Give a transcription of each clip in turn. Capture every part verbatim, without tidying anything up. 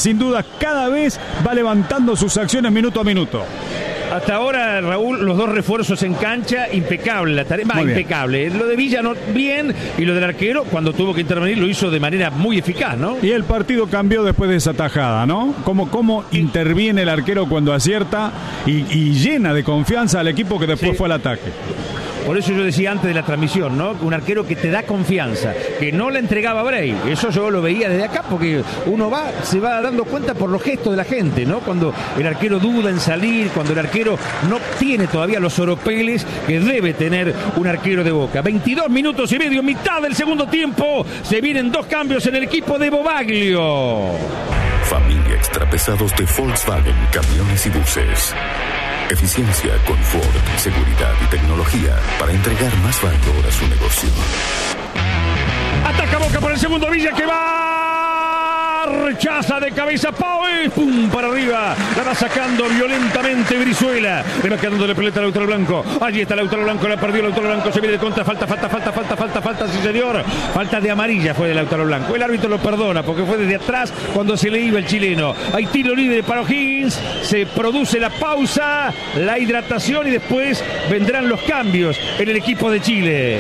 sin duda cada vez va levantando sus acciones minuto a minuto. Hasta ahora, Raúl, los dos refuerzos en cancha, impecable la tarea, va, impecable. Lo de Villa no, bien, y lo del arquero, cuando tuvo que intervenir, lo hizo de manera muy eficaz, ¿no? Y el partido cambió después de esa tajada, ¿no? Cómo, cómo interviene el arquero cuando acierta y, y llena de confianza al equipo que después sí. fue al ataque. Por eso yo decía antes de la transmisión, ¿no? Un arquero que te da confianza, que no le entregaba a Bray. Eso yo lo veía desde acá, porque uno va, se va dando cuenta por los gestos de la gente, ¿no? Cuando el arquero duda en salir, cuando el arquero no tiene todavía los oropeles que debe tener un arquero de Boca. veintidós minutos y medio, mitad del segundo tiempo. Se vienen dos cambios en el equipo de Bobaglio. Familia Extrapesados de Volkswagen, camiones y buses. Eficiencia, confort, seguridad y tecnología para entregar más valor a su negocio. Ataca Boca por el segundo, Villa que va, rechaza de cabeza, Pau, pum, para arriba, la va sacando violentamente Brizuela, le va quedando la pelota a Lautaro Blanco, allí está Lautaro Blanco, la perdió Lautaro Blanco, se viene de contra, falta, falta, falta, falta, falta, falta, sí señor, falta de amarilla fue de Lautaro Blanco, el árbitro lo perdona porque fue desde atrás cuando se le iba el chileno. Hay tiro libre para O'Higgins, se produce la pausa, la hidratación y después vendrán los cambios en el equipo de Chile.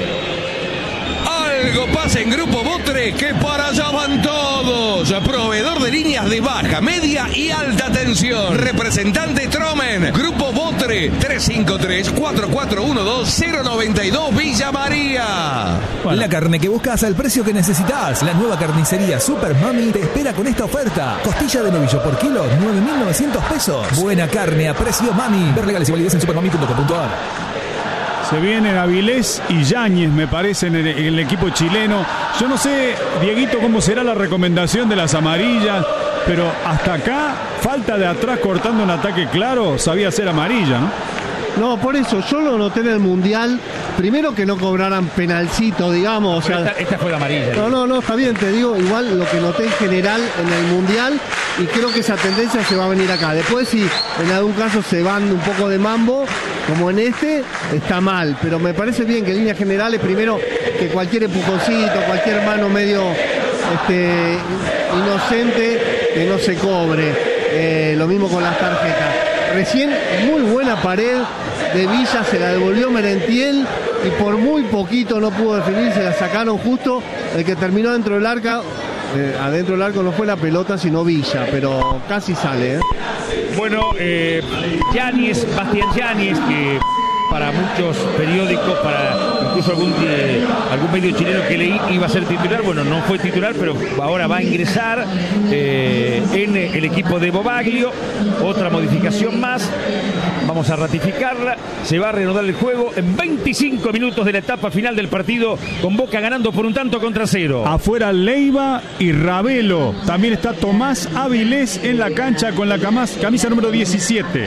Algo pasa en Grupo Botre, que para allá van todos. Proveedor de líneas de baja, media y alta tensión. Representante Tromen. Grupo Botre, tres cinco tres, cuatro cuatro uno dos, cero nueve dos, Villa María. Bueno. La carne que buscas al precio que necesitas. La nueva carnicería Super Mami te espera con esta oferta. Costilla de novillo por kilo, nueve mil novecientos pesos. Buena carne a precio Mami. Ver legales y validez en supermami punto com punto a r. Se vienen Avilés y Yáñez, me parece, en el, en el equipo chileno. Yo no sé, Dieguito, cómo será la recomendación de las amarillas, pero hasta acá, falta de atrás cortando un ataque claro, sabía ser amarilla, ¿no? No, por eso, yo lo noté en el Mundial. Primero que no cobraran penalcito, digamos. O sea, esta, esta fue la amarilla. No, no, no, está bien, te digo, igual lo que noté en general en el Mundial, y creo que esa tendencia se va a venir acá. Después, si en algún caso se van un poco de mambo, como en este, está mal. Pero me parece bien que en líneas generales, primero, que cualquier empujoncito, cualquier mano medio este, inocente, que no se cobre. Eh, lo mismo con las tarjetas. Recién, muy buena pared de Villa, se la devolvió Merentiel y por muy poquito no pudo definir, se la sacaron justo. El que terminó dentro del arco, eh, adentro del arco no fue la pelota sino Villa, pero casi sale, ¿eh? Bueno, eh, Yáñez, Bastián Yáñez, que para muchos periódicos, para incluso algún, eh, algún medio chileno que leí, iba a ser titular. Bueno, no fue titular, pero ahora va a ingresar eh, en el equipo de Bobaglio. Otra modificación más, vamos a ratificarla. Se va a reanudar el juego en veinticinco minutos de la etapa final del partido, con Boca ganando por un tanto contra cero. Afuera Leiva y Ravelo. También está Tomás Avilés en la cancha con la camisa número diecisiete.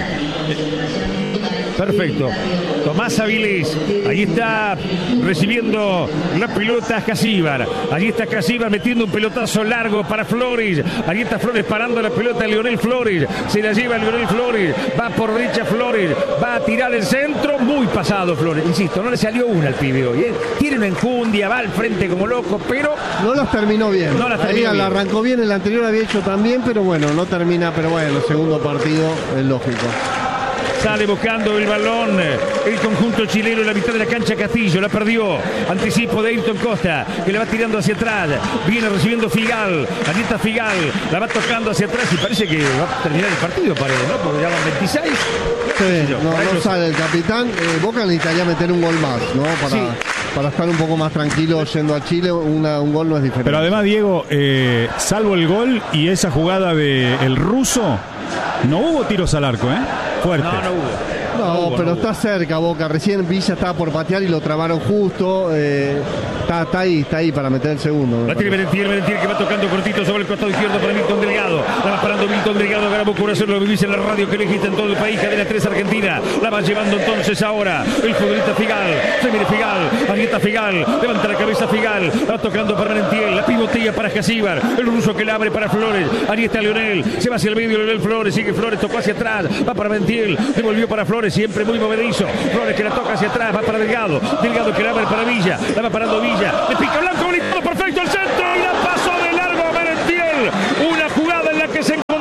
Perfecto. Tomás Avilés, ahí está recibiendo la pelota Casíbar. Allí está Casíbar metiendo un pelotazo largo para Flores. Allí está Flores parando la pelota a Leonel Flores. Se la lleva Leonel Flores. Va por derecha Flores. Va a tirar el centro. Muy pasado Flores. Insisto, no le salió una al pibe hoy, ¿eh? Tiene una enjundia, va al frente como loco, pero no las terminó bien. No las terminó ahí bien. La arrancó bien, el anterior había hecho también, pero bueno, no termina. Pero bueno, el segundo partido es lógico. Sale buscando el balón el conjunto chileno en la mitad de la cancha. Castillo la perdió. Anticipo de Ayrton Costa, que le va tirando hacia atrás. Viene recibiendo Figal. Allí está Figal. La va tocando hacia atrás y parece que va a terminar el partido, parece, ¿no? Porque ya van veintiséis. Sí, no, no, no sale el capitán. Eh, Boca necesitaría meter un gol más, ¿no? Para, sí. para estar un poco más tranquilo yendo a Chile. Una, un gol no es diferente. Pero además, Diego, eh, salvo el gol y esa jugada del ruso, no hubo tiros al arco, ¿eh? Fuerte. No, no hubo. No, no hubo, pero no está hubo. cerca Boca. Recién Villa estaba por patear y lo trabaron justo. Eh, está, está ahí, está ahí para meter el segundo. La tiene Merentiel, Merentiel que va tocando cortito sobre el costado izquierdo para Milton Delgado. La va parando Milton Delgado. Grabó Corazón, lo vivís en la radio que elegiste en todo el país. Cadena tres Argentina. La va llevando entonces ahora el futbolista Figal. Se viene Figal. Ahí está Figal. Levanta la cabeza Figal. La va tocando para Merentiel. La pivotilla para Casíbar. El ruso que la abre para Flores. Ahí está Leonel. Se va hacia el medio Leonel Flores. Sigue Flores. Tocó hacia atrás. Va para Merentiel. Devolvió para Flores. Siempre muy movedizo. Flores que la toca hacia atrás. Va para Delgado. Delgado que la abre para Villa. La va parando Villa. Le pica Blanco. Perfecto el centro. Y la pasó de largo a Merentiel. Una jugada en la que se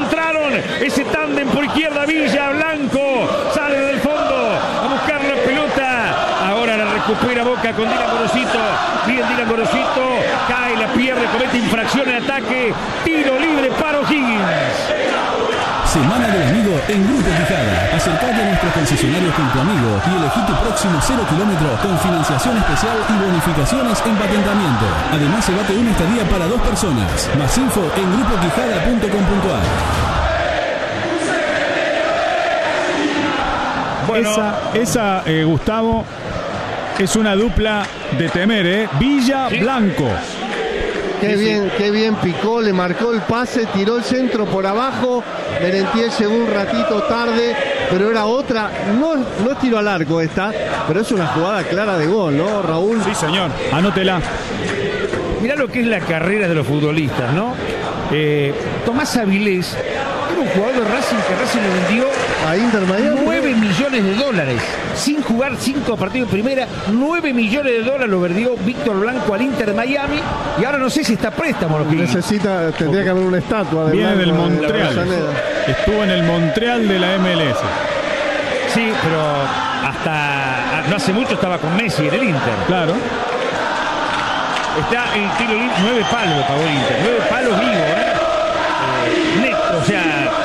recupera Boca con Dylan Gorosito. Bien Dylan Gorosito. Cae, la pierde, comete infracción en ataque. Tiro libre para O'Higgins. Semana del Amigo en Grupo Quijada. Acercate a nuestros concesionarios con tu amigo y elegí tu próximo cero kilómetro con financiación especial y bonificaciones en patentamiento. Además, se bate una estadía para dos personas. Más info en grupo quijada punto com punto a r. Bueno. Esa, esa eh, Gustavo, es una dupla de temer, ¿eh? Villa ¿Sí? Blanco. Qué bien, qué bien picó, le marcó el pase, tiró el centro por abajo. Merentiel llegó un ratito tarde, pero era otra, no, no es tiro al arco esta, pero es una jugada clara de gol, ¿no, Raúl? Sí, señor, anótela. Mirá lo que es la carrera de los futbolistas, ¿no? Eh, Tomás Avilés era un jugador de Racing que Racing le vendió a Inter Miami nueve millones de dólares, sin jugar cinco partidos en primera. Nueve millones de dólares lo vendió Víctor Blanco al Inter de Miami, y ahora no sé si está préstamo. Lo que necesita, tendría que haber una estatua de Viene del Montreal, de estuvo en el Montreal de la M L S. Sí, pero hasta no hace mucho estaba con Messi en el Inter. Claro. Está el tiro libre, nueve palos pagó el Inter, nueve palos vivos, ¿eh? Eh, neto, o sea,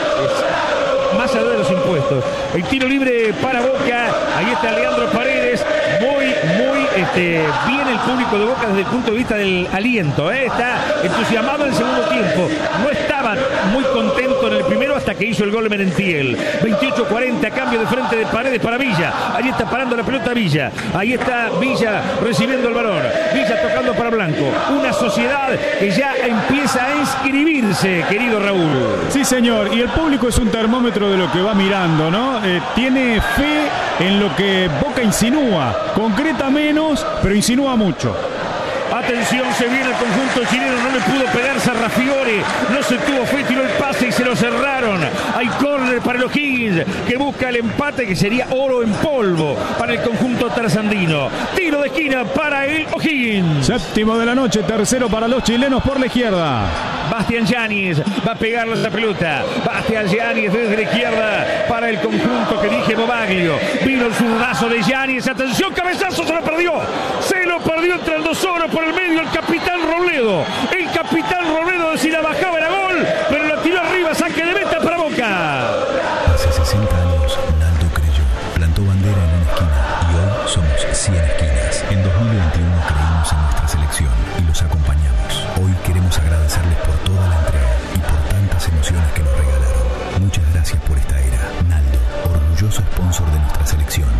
es más allá de los impuestos. El tiro libre para Boca, ahí está Leandro Paredes, muy, muy este, bien el público de Boca desde el punto de vista del aliento, ¿eh? Está entusiasmado en el segundo tiempo, no estaba muy contento en el primero hasta que hizo el gol de Merentiel. veintiocho cuarenta, cambio de frente de Paredes para Villa, ahí está parando la pelota Villa, ahí está Villa recibiendo el balón, Villa tocando para Blanco, una sociedad que ya empieza a inscribirse, querido Raúl. Sí, señor, y el público es un termómetro de lo que va mirando, ¿no? Eh, tiene fe en lo que Boca insinúa, concreta menos, pero insinúa mucho. Atención, se viene el conjunto chileno, no le pudo pegar Sarrafiore, no se tuvo fe, tiró el pase y se lo cerraron. Hay córner para el O'Higgins, que busca el empate, que sería oro en polvo para el conjunto tarzandino. Tiro de esquina para el O'Higgins. Séptimo de la noche, tercero para los chilenos por la izquierda. Bastián Yáñez va a pegarle esa pelota. Bastián Yáñez desde la izquierda para el conjunto que dirige Bobaglio. Vino el zurdazo de Yáñez. Atención, cabezazo, se lo perdió. Se lo perdió entre los dos horas por el medio el capitán Robledo. El capitán Robledo, si la bajaba era gol, pero la tiró arriba, saque de meta para Boca. Hace sesenta años, Naldo creyó, plantó bandera en una esquina y hoy somos cien esquinas. En dos mil veintiuno creímos en nuestra selección y los acompañamos. Hoy queremos agradecerles por toda la entrega y por tantas emociones que nos regalaron. Muchas gracias por esta era. Naldo, orgulloso sponsor de nuestra selección.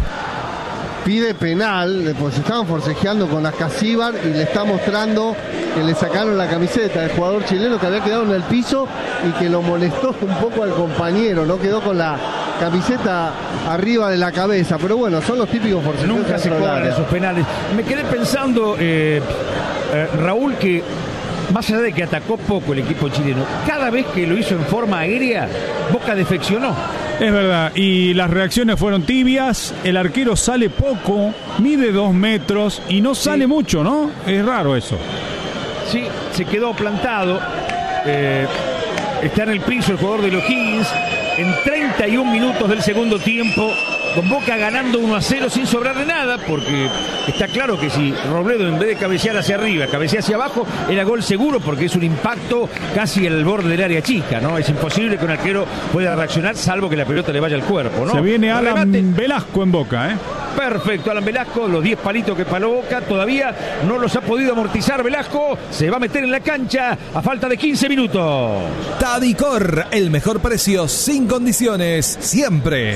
Pide penal, pues estaban forcejeando con las Casíbar y le está mostrando que le sacaron la camiseta del jugador chileno que había quedado en el piso y que lo molestó un poco al compañero, no quedó con la camiseta arriba de la cabeza, pero bueno, son los típicos forcejeos. Nunca se cobran esos penales. Me quedé pensando, eh, eh, Raúl, que más allá de que atacó poco el equipo chileno, cada vez que lo hizo en forma aérea, Boca defeccionó. Es verdad, y las reacciones fueron tibias, el arquero sale poco, mide dos metros y no sale sí. mucho, ¿no? Es raro eso. Sí, se quedó plantado, eh, está en el piso el jugador de los O'Higgins, en treinta y un minutos del segundo tiempo, con Boca ganando uno a cero sin sobrarle nada, porque está claro que si Robledo en vez de cabecear hacia arriba, cabecea hacia abajo, era gol seguro porque es un impacto casi al borde del área chica, ¿no? Es imposible que un arquero pueda reaccionar salvo que la pelota le vaya al cuerpo, ¿no? Se viene Alan Remate. Velasco en Boca, ¿eh? Perfecto, Alan Velasco, los diez palitos que paló Boca, todavía no los ha podido amortizar Velasco, se va a meter en la cancha a falta de quince minutos. Tadicor, el mejor precio sin condiciones, siempre.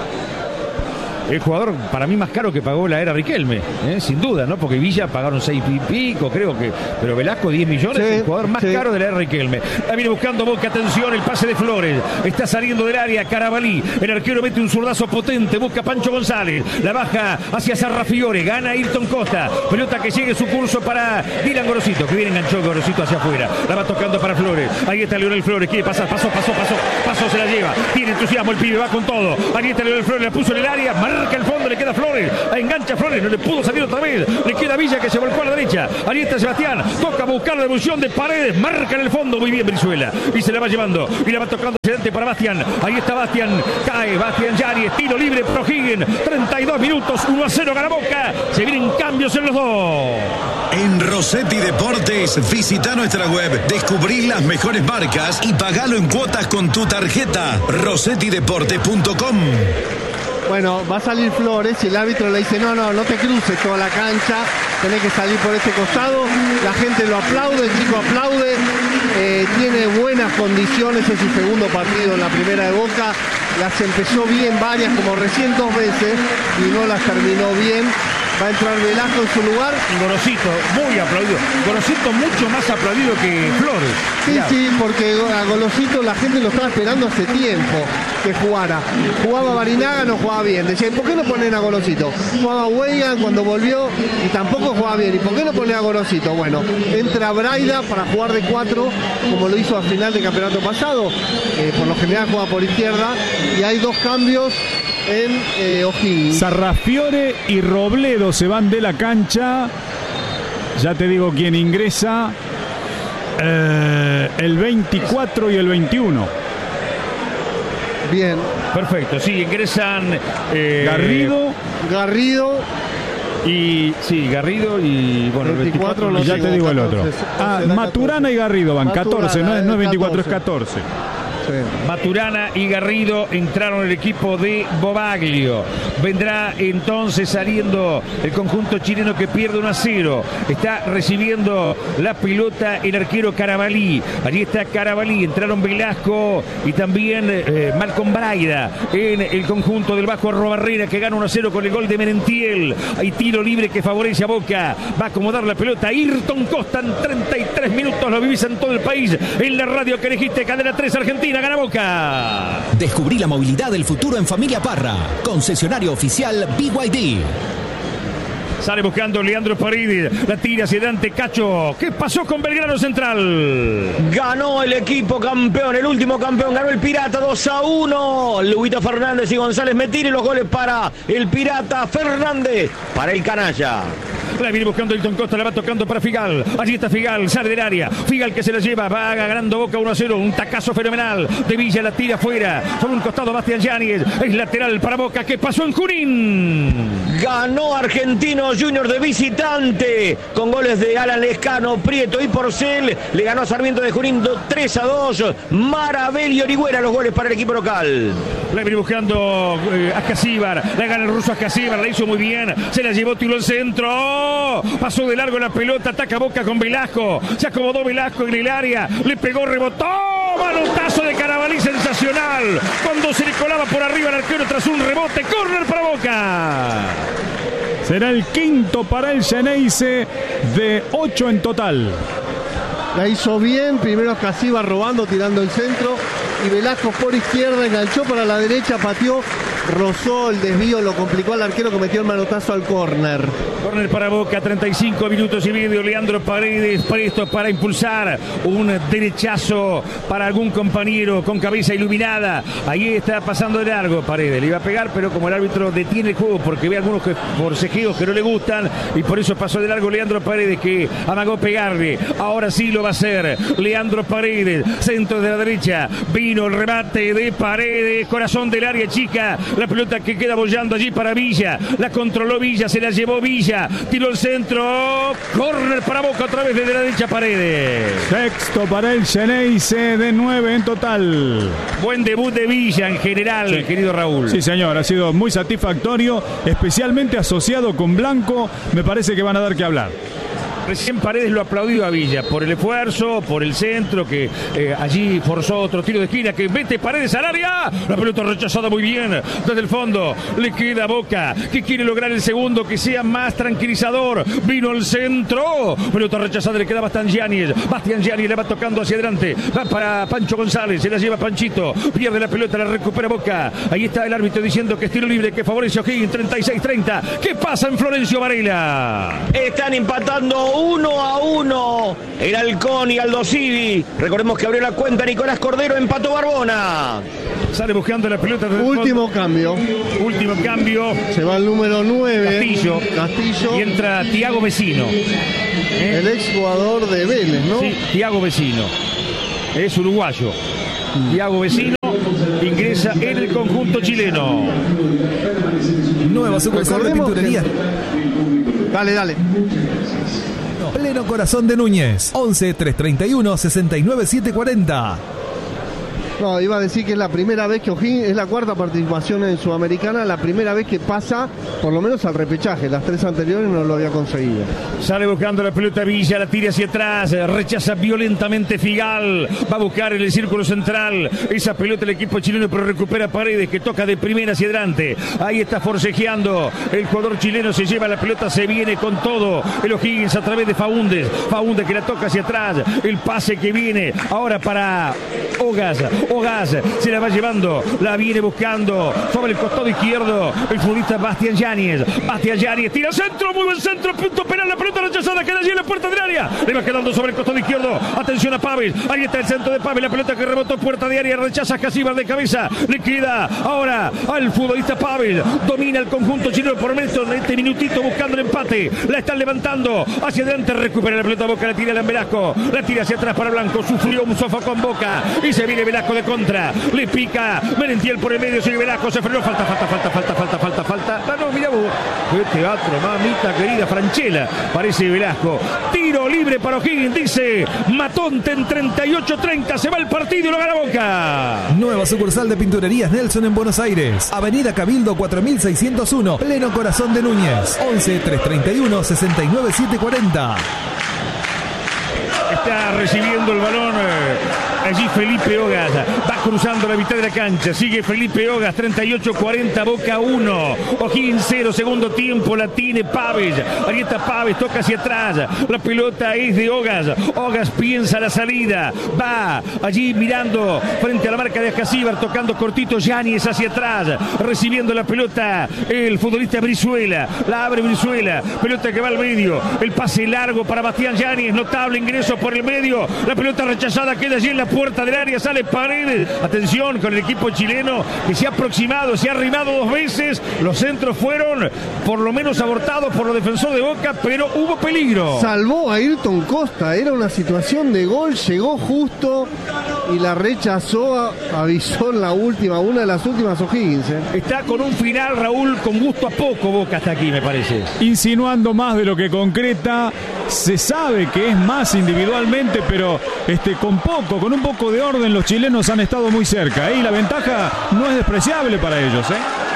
El jugador para mí más caro que pagó la era Riquelme, ¿eh? Sin duda, ¿no? Porque Villa pagaron seis y pico, creo que, pero Velasco diez millones, sí, el jugador más sí. caro de la era Riquelme. La viene buscando Boca, atención, el pase de Flores, está saliendo del área Carabalí, el arquero mete un zurdazo potente, busca Pancho González, la baja hacia Sarrafiore, gana Ayrton Costa, pelota que sigue su curso para Dylan Gorosito, que viene enganchó Gorosito hacia afuera, la va tocando para Flores, ahí está Leonel Flores, quiere pasar, pasó, pasó, pasó, pasó, se la lleva, tiene entusiasmo el pibe, va con todo, ahí está Leonel Flores, la puso en el área, mal marca el fondo, le queda Flores, engancha Flores, no le pudo salir otra vez, le queda Villa que se volcó a la derecha, ahí está Sebastián, toca buscar la devolución de Paredes, marca en el fondo, muy bien Brizuela, y se la va llevando, y la va tocando hacia adelante para Bastián, ahí está Bastián, cae Bastián Yáñez, tiro libre pro Higgins, treinta y dos minutos, uno a cero gana Boca, se vienen cambios en los dos. En Rossetti Deportes, visita nuestra web, descubrí las mejores marcas y pagalo en cuotas con tu tarjeta, rossetti deportes punto com. Bueno, va a salir Flores y el árbitro le dice, no, no, no te cruces toda la cancha, tenés que salir por este costado, la gente lo aplaude, el chico aplaude, eh, tiene buenas condiciones, es su segundo partido en la primera de Boca, las empezó bien varias, como recién dos veces, y no las terminó bien. Va a entrar Velasco en su lugar. Gorosito, muy aplaudido. Gorosito mucho más aplaudido que Flores. Sí, Mirá. sí, porque a Golosito la gente lo estaba esperando hace tiempo que jugara. Jugaba Barinaga, no jugaba bien. Decían, ¿por qué no ponen a Golosito? Jugaba Weigan cuando volvió y tampoco jugaba bien. ¿Y por qué no ponen a Golosito? Bueno, entra Braida para jugar de cuatro, como lo hizo al final del campeonato pasado. Eh, por lo general juega por izquierda. Y hay dos cambios en eh, O'Higgins. Sarrafiore y Robledo se van de la cancha. Ya te digo quién ingresa. Eh, el veinticuatro y el veintiuno. Bien. Perfecto, sí, ingresan eh, Garrido. Garrido. Y sí, Garrido y bueno, veinticuatro, el veinticuatro, no ya llegó, te digo el catorce, otro. Ah, Maturana y Garrido van catorce, no es, no es veinticuatro, es catorce. Sí. Maturana y Garrido entraron el equipo de Bobaglio. Vendrá entonces saliendo el conjunto chileno que pierde uno a cero. Está recibiendo la pelota el arquero Carabalí. Allí está Carabalí. Entraron Velasco y también eh, Malcolm Braida en el conjunto del Bajo Arrobarrera, que gana uno a cero con el gol de Merentiel. Hay tiro libre que favorece a Boca. Va a acomodar la pelota Ayrton Costa en treinta y tres minutos. Lo vivís en todo el país. En la radio que elegiste, Cadena tres Argentina. Gana Boca. Descubrí la movilidad del futuro en Familia Parra. Concesionario oficial B Y D. Sale buscando Leandro Paredes. La tira hacia adelante Cacho. ¿Qué pasó con Belgrano Central? Ganó el equipo campeón, el último campeón. Ganó el Pirata dos a uno. Luguito Fernández y González Metiri. Los goles para el Pirata. Fernández para el Canalla. La viene buscando Hilton Costa, la va tocando para Figal. Allí está Figal, sale del área. Figal que se la lleva, va ganando Boca uno a cero. Un tacazo fenomenal. De Villa la tira afuera. Por un costado Bastián Yáñez. Es lateral para Boca. ¿Qué pasó en Junín? Ganó Argentinos Juniors de visitante con goles de Alan Lescano, Prieto y Porcel. Le ganó a Sarmiento de Junín tres a dos. Marabel y Orihuela los goles para el equipo local. La viene buscando eh, Ascasíbar. La gana el ruso Ascasíbar. La hizo muy bien. Se la llevó, tiró el centro. Pasó de largo la pelota. Ataca Boca con Velasco. Se acomodó Velasco en el área. Le pegó, rebotó. Manotazo de Carabalí sensacional. Cuando se le colaba por arriba el arquero tras un rebote. Córner para Boca. Será el quinto para el Xeneize de ocho en total. La hizo bien, primero Casíbar robando, tirando el centro, y Velasco por izquierda, enganchó para la derecha, pateó, rozó el desvío, lo complicó al arquero que metió el manotazo al córner. Córner para Boca, treinta y cinco minutos y medio. Leandro Paredes presto para impulsar un derechazo para algún compañero con cabeza iluminada. Ahí está pasando de largo Paredes. Le iba a pegar, pero como el árbitro detiene el juego porque ve algunos que, forcejeos que no le gustan, y por eso pasó de largo Leandro Paredes, que amagó pegarle. Ahora sí lo va a hacer Leandro Paredes, centro de la derecha. Vino el remate de Paredes, corazón del área chica. La pelota que queda bollando allí para Villa. La controló Villa, se la llevó Villa. Tiró el centro. Córner para Boca otra vez desde la derecha Paredes. Sexto para el Xeneize de nueve en total. Buen debut de Villa en general, sí, querido Raúl. Sí, señor, ha sido muy satisfactorio, especialmente asociado con Blanco. Me parece que van a dar que hablar. Recién Paredes lo aplaudió a Villa por el esfuerzo, por el centro, que eh, allí forzó otro tiro de esquina, que mete Paredes al área. La pelota rechazada muy bien desde el fondo. Le queda a Boca, que quiere lograr el segundo, que sea más tranquilizador. Vino el centro. Pelota rechazada, le queda Bastián Yáñez. Bastián Yáñez le va tocando hacia adelante. Va para Pancho González, se la lleva Panchito. Pierde la pelota, la recupera Boca. Ahí está el árbitro diciendo que es tiro libre, que favorece a O'Higgins, treinta y seis treinta. ¿Qué pasa en Florencio Varela? Están empatando uno a uno el Halcón y Aldo Civi. Recordemos que abrió la cuenta Nicolás Cordero, empató Barbona. Sale buscando la pelota. Último fondo. cambio. Último cambio. Se va el número nueve. Castillo. Castillo. Y entra Thiago Vecino. ¿Eh? El ex jugador de Vélez, ¿no? Sí, Thiago Vecino. Es uruguayo. Mm. Thiago Vecino ingresa en el conjunto chileno. Nueva sucursal de Pinturería. Dale, dale. Pleno Corazón de Núñez. once, trescientos treinta y uno, sesenta y nueve, setecientos cuarenta. No, iba a decir que es la primera vez que O'Higgins, es la cuarta participación en Sudamericana, la primera vez que pasa por lo menos al repechaje. Las tres anteriores no lo había conseguido. Sale buscando la pelota Villa, la tira hacia atrás, rechaza violentamente Figal, va a buscar en el círculo central esa pelota el equipo chileno, pero recupera Paredes, que toca de primera hacia adelante. Ahí está forcejeando el jugador chileno, se lleva la pelota, se viene con todo el O'Higgins a través de Faúndez, Faúndez que la toca hacia atrás, el pase que viene ahora para Ogas. Ogas se la va llevando, la viene buscando sobre el costado izquierdo el futbolista Bastián Yáñez. Bastián Yáñez tira centro, muy buen centro, punto penal, la pelota rechazada, queda allí en la puerta del área, le va quedando sobre el costado izquierdo. Atención a Paves, ahí está el centro de Paves, la pelota que rebotó puerta de área, rechaza Casíbar de cabeza, le queda ahora al futbolista Paves, domina el conjunto chileno por menos en este minutito buscando el empate, la están levantando hacia adelante, recupera la pelota Boca, la tira en Velasco, la tira hacia atrás para Blanco, sufrió un sofocón Boca y se viene Velasco de contra, le pica Merentiel por el medio, sigue Velasco, se frenó, falta, falta, falta, falta, falta, falta, falta, ah, no, mira vos, qué teatro, mamita querida, Franchella, parece Velasco, tiro libre para O'Higgins, dice Matonte en treinta y ocho treinta, se va el partido y lo gana Boca. Nueva sucursal de Pinturerías Nelson en Buenos Aires, Avenida Cabildo cuatro mil seiscientos uno, Pleno Corazón de Núñez, once, trescientos treinta y uno, sesenta y nueve, setecientos cuarenta. Está recibiendo el balón eh, allí Felipe Ogas, va cruzando la mitad de la cancha, sigue Felipe Ogas, treinta y ocho cuarenta, Boca uno, O'Higgins cero, segundo tiempo, la tiene Paves, ahí está Paves, toca hacia atrás, la pelota es de Ogas, Ogas piensa la salida, va allí mirando frente a la marca de Casíbar, tocando cortito, Yáñez hacia atrás, recibiendo la pelota el futbolista Brizuela, la abre Brizuela, pelota que va al medio, el pase largo para Bastián Yáñez, notable ingreso por el medio, la pelota rechazada queda allí en la puerta del área, sale Paredes, atención con el equipo chileno que se ha aproximado, se ha arrimado dos veces, los centros fueron por lo menos abortados por los defensores de Boca, pero hubo peligro. Salvó a Ayrton Costa, era una situación de gol, llegó justo y la rechazó, avisó en la última, una de las últimas O'Higgins. ¿eh? Está con un final, Raúl, con gusto a poco Boca hasta aquí, me parece. Insinuando más de lo que concreta, se sabe que es más individualmente, pero este, con poco, con un poco de orden, los chilenos han estado muy cerca, ¿eh? Y la ventaja no es despreciable para ellos, ¿eh?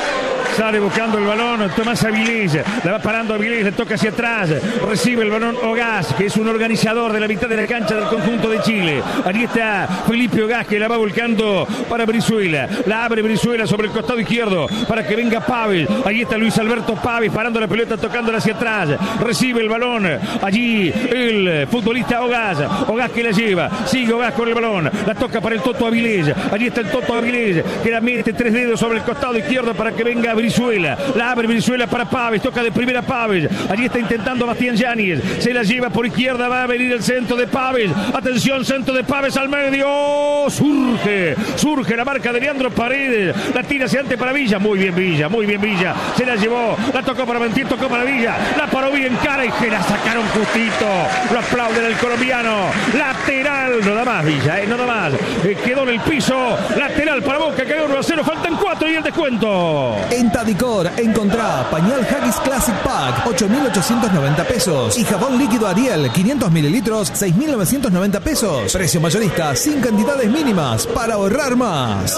Sale buscando el balón Tomás Avilés, la va parando Avilés, le toca hacia atrás, recibe el balón Ogas, que es un organizador de la mitad de la cancha del conjunto de Chile. Ahí está Felipe Ogas, que la va volcando para Brizuela, la abre Brizuela sobre el costado izquierdo para que venga Paves. Ahí está Luis Alberto Paves parando la pelota, tocándola hacia atrás, recibe el balón allí el futbolista Ogas, Ogas que la lleva, sigue Ogas con el balón, la toca para el Toto Avilés, allí está el Toto Avilés, que la mete tres dedos sobre el costado izquierdo para que venga Brizuela, la abre Brizuela para Paves, toca de primera Paves, allí está intentando Bastián Yáñez, se la lleva por izquierda, va a venir el centro de Paves, atención, centro de Paves al medio, surge, surge la marca de Leandro Paredes, la tira hacia adelante para Villa, muy bien Villa, muy bien Villa, se la llevó, la tocó para Mentir, tocó para Villa, la paró bien cara y que la sacaron justito, lo aplauden al colombiano, lateral, no da más Villa, eh, no da más, eh, quedó en el piso, lateral para Boca, cayó uno a cero, faltan cuatro y el descuento. En Tadicor, encontrá pañal Haggis Classic Pack, ocho mil ochocientos noventa pesos. Y jabón líquido Ariel, quinientos mililitros, seis mil novecientos noventa pesos. Precio mayorista, sin cantidades mínimas, para ahorrar más.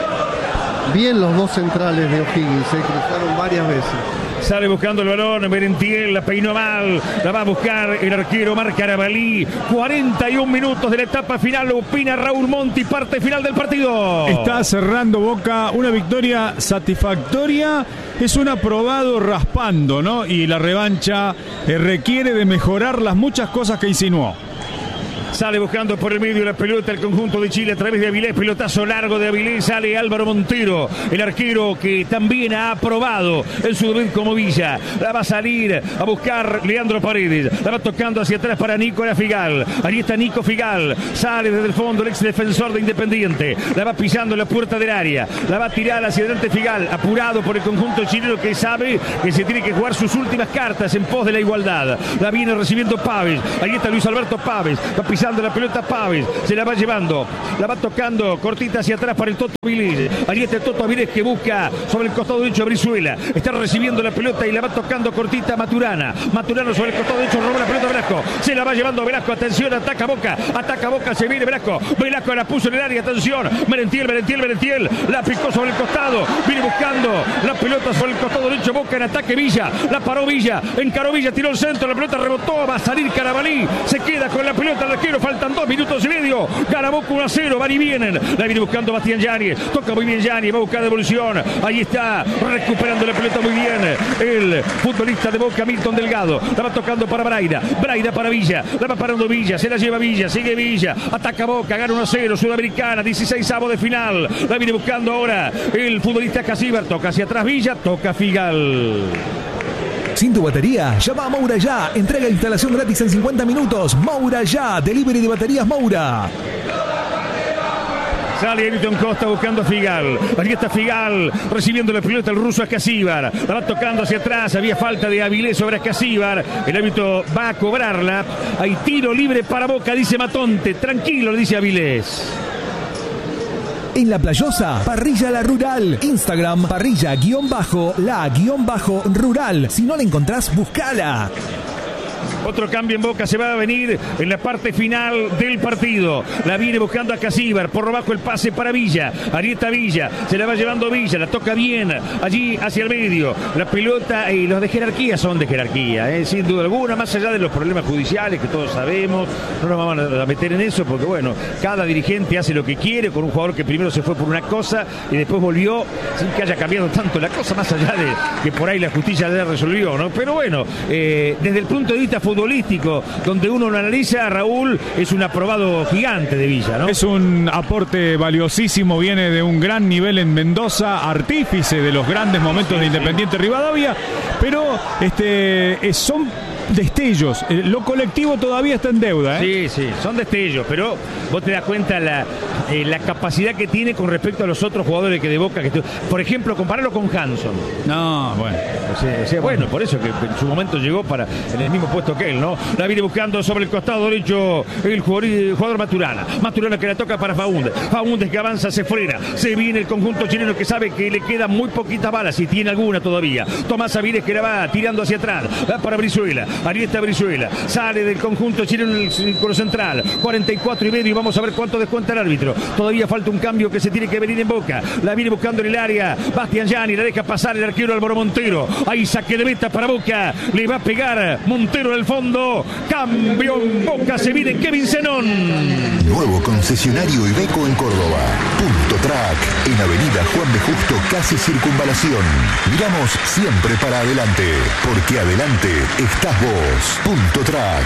Bien los dos centrales de O'Higgins, se cruzaron varias veces. Sale buscando el balón, Merentiel la peinó mal, la va a buscar el arquero Marc Arabalí. cuarenta y un minutos de la etapa final, opina Raúl Monti, parte final del partido. Está cerrando Boca, una victoria satisfactoria, es un aprobado raspando, ¿no? Y la revancha eh, requiere de mejorar las muchas cosas que insinuó. Sale buscando por el medio la pelota el conjunto de Chile a través de Avilés. Pelotazo largo de Avilés. Sale Álvaro Montero, el arquero que también ha aprobado en su debut como Villa. La va a salir a buscar Leandro Paredes. La va tocando hacia atrás para Nicolás Figal. Ahí está Nico Figal. Sale desde el fondo el ex defensor de Independiente. La va pisando en la puerta del área. La va a tirar hacia adelante Figal. Apurado por el conjunto chileno que sabe que se tiene que jugar sus últimas cartas en pos de la igualdad. La viene recibiendo Pávez. Ahí está Luis Alberto Pávez. Va pisando la pelota Pávez. Se la va llevando. La va tocando cortita hacia atrás para el Toto Avilés. Ahí está el Toto Avilés que busca sobre el costado derecho a Brizuela. Está recibiendo la pelota y la va tocando cortita Maturana. Maturano sobre el costado derecho, roba la pelota a Velasco. Se la va llevando Velasco. Atención, ataca Boca. Ataca Boca, se viene Velasco. Velasco la puso en el área. Atención. Merentiel, Merentiel, Merentiel. La picó sobre el costado. Viene buscando la pelota sobre el costado derecho. Boca en ataque Villa. La paró Villa. Encaró Villa, tiró el centro. La pelota rebotó. Va a salir Carabalí. Se queda con la pelota el arquero. Faltan dos minutos y medio. Gana Boca uno a cero. Van y vienen. La viene buscando Bastián Yáñez. Toca muy bien Yáñez. Va a buscar devolución. Ahí está. Recuperando la pelota muy bien. El futbolista de Boca, Milton Delgado. La va tocando para Braida. Braida para Villa. La va parando Villa. Se la lleva Villa. Sigue Villa. Ataca Boca. Gana uno a cero. Sudamericana. dieciseisavo de final. La viene buscando ahora el futbolista Casíbar. Toca hacia atrás Villa. Toca Figal. Sin tu batería, llama a Moura Ya. Entrega e instalación gratis en cincuenta minutos. Moura Ya. Delivery de baterías Moura. Sale Ayrton Costa buscando a Figal. Aquí está Figal recibiendo la pelota el ruso Ascasíbar. La va tocando hacia atrás. Había falta de Avilés sobre Ascasíbar. El árbitro va a cobrarla. Hay tiro libre para Boca, dice Matonte. Tranquilo, le dice Avilés. En La Playosa, Parrilla La Rural. Instagram, parrilla guión bajo, la guión bajo rural. Si no la encontrás, buscala. Otro cambio en Boca se va a venir en la parte final del partido. La viene buscando a Casíbar. Por abajo el pase para Villa. Arieta Villa. Se la va llevando Villa. La toca bien. Allí hacia el medio. La pelota y los de jerarquía son de jerarquía. ¿eh? Sin duda alguna. Más allá de los problemas judiciales que todos sabemos. No nos vamos a meter en eso porque, bueno, cada dirigente hace lo que quiere con un jugador que primero se fue por una cosa y después volvió sin que haya cambiado tanto la cosa. Más allá de que por ahí la justicia ya resolvió, ¿no? Pero bueno, eh, desde el punto de vista futbolístico, donde uno lo analiza, Raúl, es un aprobado gigante de Villa, ¿no? Es un aporte valiosísimo, viene de un gran nivel en Mendoza, artífice de los grandes momentos sí, de Independiente sí. Rivadavia, pero este son destellos, lo colectivo todavía está en deuda, ¿eh? Sí, sí, son destellos, pero vos te das cuenta la, eh, la capacidad que tiene con respecto a los otros jugadores que de Boca, que por ejemplo, compararlo con Hanson. No, bueno. O sea, o sea, bueno, por eso que en su momento llegó para en el mismo puesto que él, ¿no? La viene buscando sobre el costado derecho el jugador, el jugador Maturana. Maturana que la toca para Faúndez. Faúndez que avanza, se frena. Se viene el conjunto chileno que sabe que le quedan muy poquitas balas, si tiene alguna todavía. Tomás Avilés que la va tirando hacia atrás. Va para Brizuela. Ahí está Brizuela. Sale del conjunto chileno en el círculo central. cuarenta y cuatro y medio y vamos a ver cuánto descuenta el árbitro. Todavía falta un cambio que se tiene que venir en Boca. La viene buscando en el área. Bastián Yáñez la deja pasar el arquero Álvaro Montero. Ahí saque de meta para Boca. Le va a pegar Montero en el fondo. Cambio en Boca. Se viene Kevin Zenón. Nuevo concesionario Iveco en Córdoba. Punto Track. En Avenida Juan de Justo, casi Circunvalación. Miramos siempre para adelante. Porque adelante estás vos. Punto Track.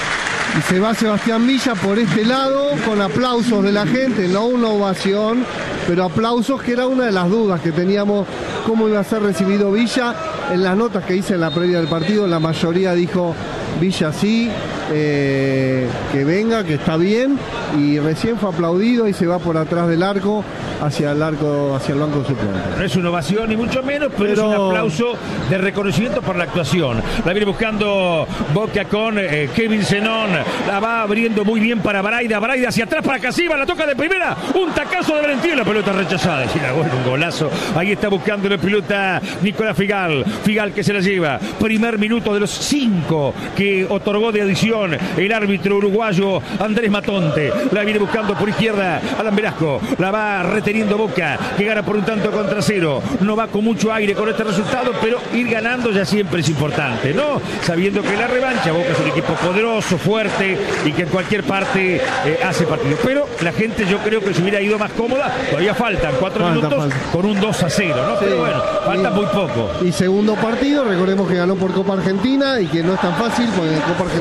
Y se va Sebastián Villa por este lado con aplausos de la gente, no una ovación, pero aplausos, que era una de las dudas que teníamos, cómo iba a ser recibido Villa. En las notas que hice en la previa del partido, la mayoría dijo Villa sí, eh, que venga, que está bien, y recién fue aplaudido y se va por atrás del arco hacia el arco, hacia el banco suplente. No es una ovación ni mucho menos, pero, pero... es un aplauso de reconocimiento por la actuación. La viene buscando Boca con eh, Kevin Zenón, la va abriendo muy bien para Braida, Braida hacia atrás para Casíbar, la toca de primera, un tacazo de Valentín, la pelota rechazada, y la gol, un golazo. Ahí está buscando la pelota Nicolás Figal, Figal que se la lleva, primer minuto de los cinco que otorgó de adición el árbitro uruguayo Andrés Matonte. La viene buscando por izquierda Alan Velasco, la va reteniendo Boca, que gana por un tanto contra cero. No va con mucho aire con este resultado, pero ir ganando ya siempre es importante, ¿no? Sabiendo que la revancha, Boca es un equipo poderoso, fuerte y que en cualquier parte eh, hace partido. Pero la gente, yo creo que se hubiera ido más cómoda. Todavía faltan cuatro falta, minutos falta. Con un dos a cero, ¿no? Sí. Pero bueno, falta y, muy poco. Y segundo partido, recordemos que ganó por Copa Argentina y que no es tan fácil, porque en Copa Argentina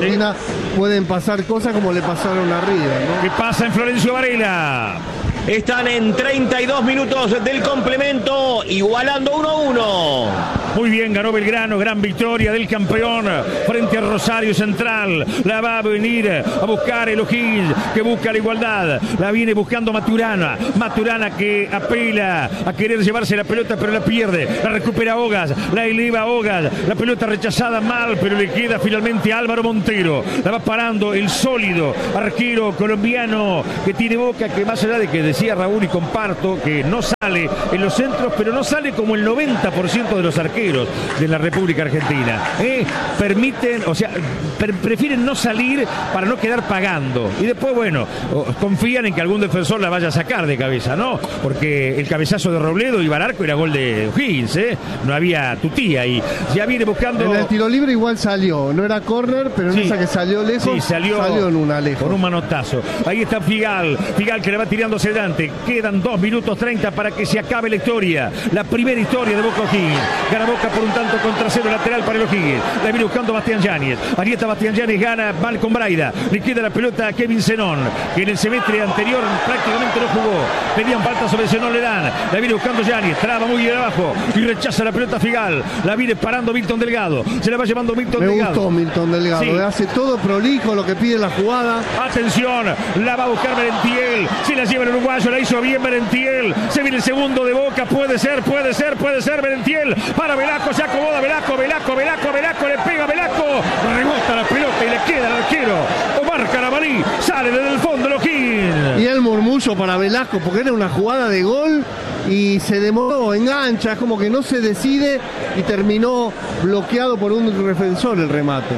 pueden pasar cosas como le pasaron a River, ¿no? ¿Qué pasa en Florencio Varela? Están en treinta y dos minutos del complemento, igualando uno a uno. Muy bien, ganó Belgrano, gran victoria del campeón frente a Rosario Central. La va a venir a buscar el O'Higgins, que busca la igualdad. La viene buscando Maturana. Maturana que apela a querer llevarse la pelota, pero la pierde. La recupera Ogas, la eleva Ogas. La pelota rechazada mal, pero le queda finalmente a Álvaro Montero. La va parando el sólido arquero colombiano que tiene Boca, que más allá de que decía Raúl y comparto que no sale en los centros, pero no sale como el noventa por ciento de los arqueros de la República Argentina. Eh, permiten, o sea, pre prefieren no salir para no quedar pagando. Y después, bueno, confían en que algún defensor la vaya a sacar de cabeza, ¿no? Porque el cabezazo de Robledo iba al arco y era gol de O'Higgins, ¿eh? No había tutía y ya viene buscando. En el tiro libre igual salió, no era córner, pero en sí, esa que salió lejos, sí, salió, salió en una lejos. Con un manotazo. Ahí está Figal, Figal que le va tirando hacia adelante. Quedan dos minutos treinta para que se acabe la historia. La primera historia de Boca O'Higgins. Gana Boca por un tanto contra cero lateral para el O'Higgins. La viene buscando Bastián Yáñez. Ahí está Bastián Yáñez, gana Malcom Braida. Le queda la pelota a Kevin Zenón, que en el semestre anterior prácticamente no jugó. Pedían falta sobre Zenón, le dan. La viene buscando Yáñez, traba muy de abajo y rechaza la pelota Figal. La viene parando Milton Delgado. Se la va llevando Milton Me Delgado. Me gustó Milton Delgado. Sí. Hace todo prolijo lo que pide la jugada. Atención, la va a buscar Merentiel. Se la lleva el uruguayo, la hizo bien Merentiel. Se viene el segundo de Boca. Puede ser, puede ser, puede ser Merentiel. Para Velasco, se acomoda Velasco, Velasco, Velasco, Velasco, le pega Velasco. Rebota la pelota y le queda al arquero Omar Carabalí. Sale desde el fondo los O'Higgins. Y el murmullo para Velasco, porque era una jugada de gol y se demoró, engancha, es como que no se decide y terminó bloqueado por un defensor el remate.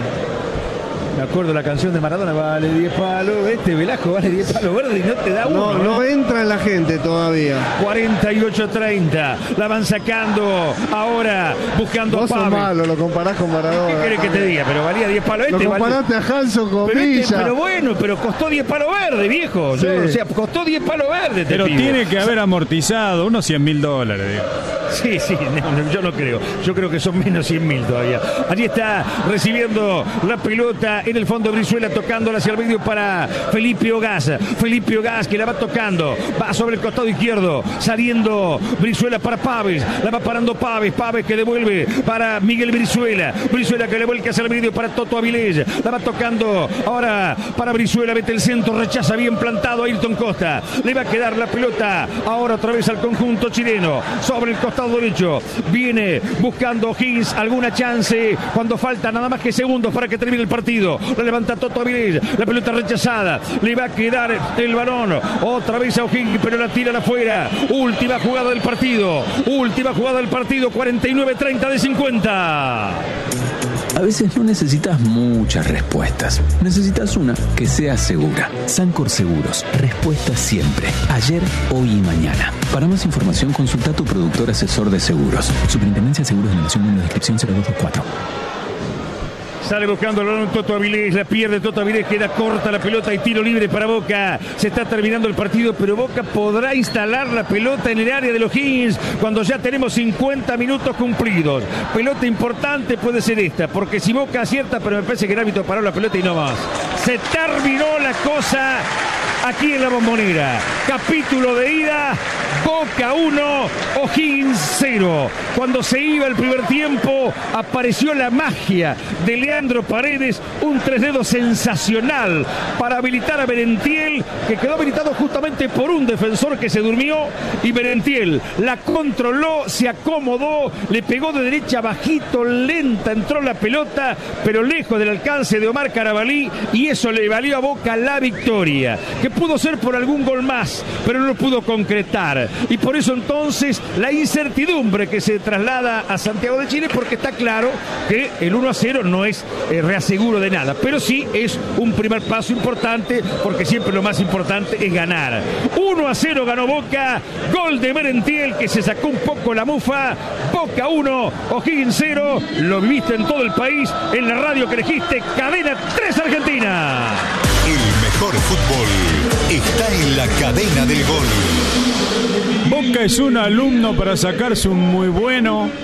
Me acuerdo la canción de Maradona, vale diez palos, este Velasco vale diez palos verdes y no te da uno. No, no, no entra en la gente todavía. cuarenta y ocho treinta, la van sacando ahora, buscando Vos a Pablo. Sos malo, lo comparás con Maradona. ¿Qué querés que te diga? Pero valía diez palos este. Lo comparaste vale... a Hanson con pero, Villa. este, pero bueno, pero costó diez palos verdes, viejo. Sí. Yo, o sea, costó diez palos verdes. Pero pibe. Tiene que haber amortizado unos cien mil dólares. Digo. Sí, sí, no, yo no creo. Yo creo que son menos cien mil todavía. Allí está recibiendo la pelota en el fondo Brizuela, tocándola hacia el medio para Felipe Ogaz. Felipe Ogaz que la va tocando. Va sobre el costado izquierdo. Saliendo Brizuela para Paves. La va parando Paves. Paves que devuelve para Miguel Brizuela. Brizuela que le vuelca hacia el medio para Toto Avilés. La va tocando ahora para Brizuela. Mete el centro. Rechaza bien plantado a Ayrton Costa. Le va a quedar la pelota ahora otra vez al conjunto chileno. Sobre el costado derecho. Viene buscando O'Higgins alguna chance cuando falta nada más que segundos para que termine el partido. La levanta Toto Avilés. La pelota rechazada. Le va a quedar el balón otra vez a O'Higgins, pero la tiran afuera. Última jugada del partido. Última jugada del partido. cuarenta y nueve treinta de cincuenta. A veces no necesitas muchas respuestas. Necesitas una que sea segura. Sancor Seguros. Respuesta siempre. Ayer, hoy y mañana. Para más información, consulta a tu productor asesor de seguros. Superintendencia de Seguros de la Nación, número de descripción cero dos dos cuatro. Sale buscando el balón Toto Avilés, la pierde Toto Avilés, queda corta la pelota y tiro libre para Boca. Se está terminando el partido, pero Boca podrá instalar la pelota en el área de los O'Higgins cuando ya tenemos cincuenta minutos cumplidos. Pelota importante puede ser esta, porque si Boca acierta, pero me parece que el árbitro paró la pelota y no más. Se terminó la cosa aquí en la Bombonera. Capítulo de ida, Boca uno, O'Higgins cero. Cuando se iba el primer tiempo, apareció la magia de Leandro Paredes, un tres dedos sensacional para habilitar a Merentiel, que quedó habilitado justamente por un defensor que se durmió, y Merentiel la controló, se acomodó, le pegó de derecha bajito, lenta, entró la pelota, pero lejos del alcance de Omar Carabalí, y eso le valió a Boca la victoria, que pudo ser por algún gol más, pero no lo pudo concretar, y por eso entonces la incertidumbre que se traslada a Santiago de Chile, porque está claro que el uno a cero no es eh, reaseguro de nada, pero sí es un primer paso importante, porque siempre lo más importante es ganar. uno a cero ganó Boca, gol de Merentiel que se sacó un poco la mufa. Boca uno, O'Higgins cero, lo viviste en todo el país, en la radio que elegiste, Cadena tres Argentina. El mejor fútbol está en la Cadena del Gol. Boca es un alumno para sacarse un muy bueno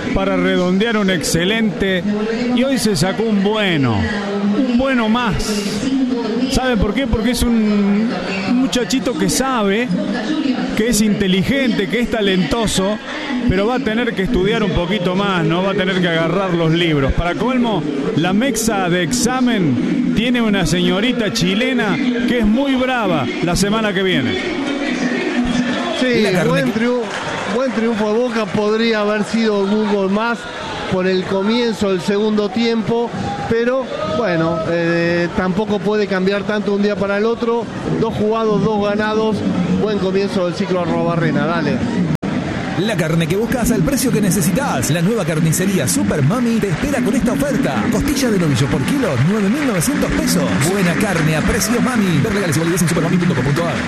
para redondear un excelente y hoy se sacó un bueno, un bueno más. ¿Sabe por qué? Porque es un muchachito que sabe, que es inteligente, que es talentoso, pero va a tener que estudiar un poquito más, ¿no? Va a tener que agarrar los libros. Para colmo, la mesa de examen tiene una señorita chilena que es muy brava la semana que viene. Sí, buen triunfo, buen triunfo de Boca, podría haber sido un gol más por el comienzo del segundo tiempo, pero bueno, eh, tampoco puede cambiar tanto un día para el otro. Dos jugados, dos ganados, buen comienzo del ciclo Arrobarrena, dale. La carne que buscas al precio que necesitas. La nueva carnicería Super Mami te espera con esta oferta. Costilla de novillo por kilo, nueve mil novecientos pesos. Buena carne a precio Mami. Ver legales y validez en supermami punto com punto a r.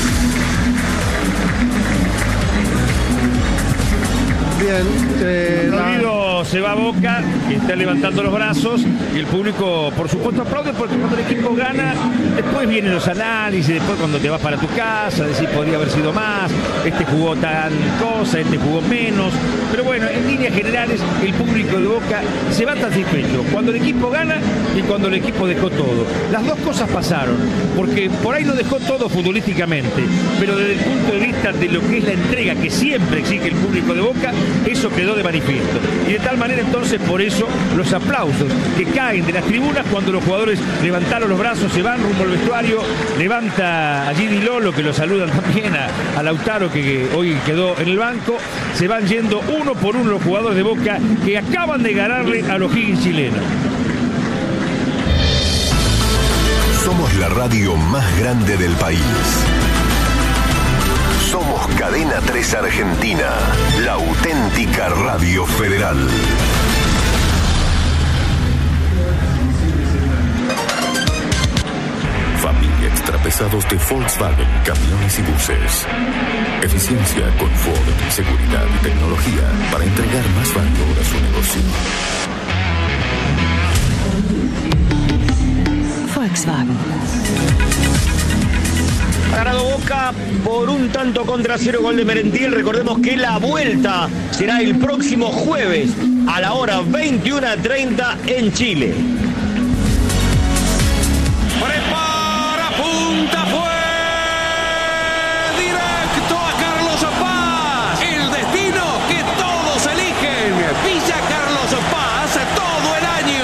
Bien, eh, Rodrigo se va a Boca, que está levantando los brazos y el público, por supuesto, aplaude porque cuando el equipo gana, después vienen los análisis, después cuando te vas para tu casa, decís podría haber sido más, este jugó tal cosa, este jugó menos, pero bueno, en líneas generales el público de Boca se va satisfecho cuando el equipo gana y cuando el equipo dejó todo. Las dos cosas pasaron, porque por ahí lo dejó todo futbolísticamente, pero desde el punto de vista de lo que es la entrega que siempre exige el público de Boca, eso quedó de manifiesto. Y de tal manera entonces por eso los aplausos que caen de las tribunas cuando los jugadores levantaron los brazos, se van rumbo al vestuario, levanta allí Di Lolo, que lo saludan también a, a Lautaro, que, que hoy quedó en el banco, se van yendo uno por uno los jugadores de Boca que acaban de ganarle a los Higgins chilenos. Somos la radio más grande del país. Somos Cadena tres Argentina, la auténtica radio federal. Familia Extrapesados de Volkswagen, camiones y buses. Eficiencia, confort, seguridad y tecnología para entregar más valor a su negocio. Volkswagen. Ha ganado Boca por un tanto contra cero, gol de Merentiel. Recordemos que la vuelta será el próximo jueves a la hora veintiuno treinta en Chile. Prepara, punta, fue directo a Carlos Paz. El destino que todos eligen. Villa Carlos Paz todo el año.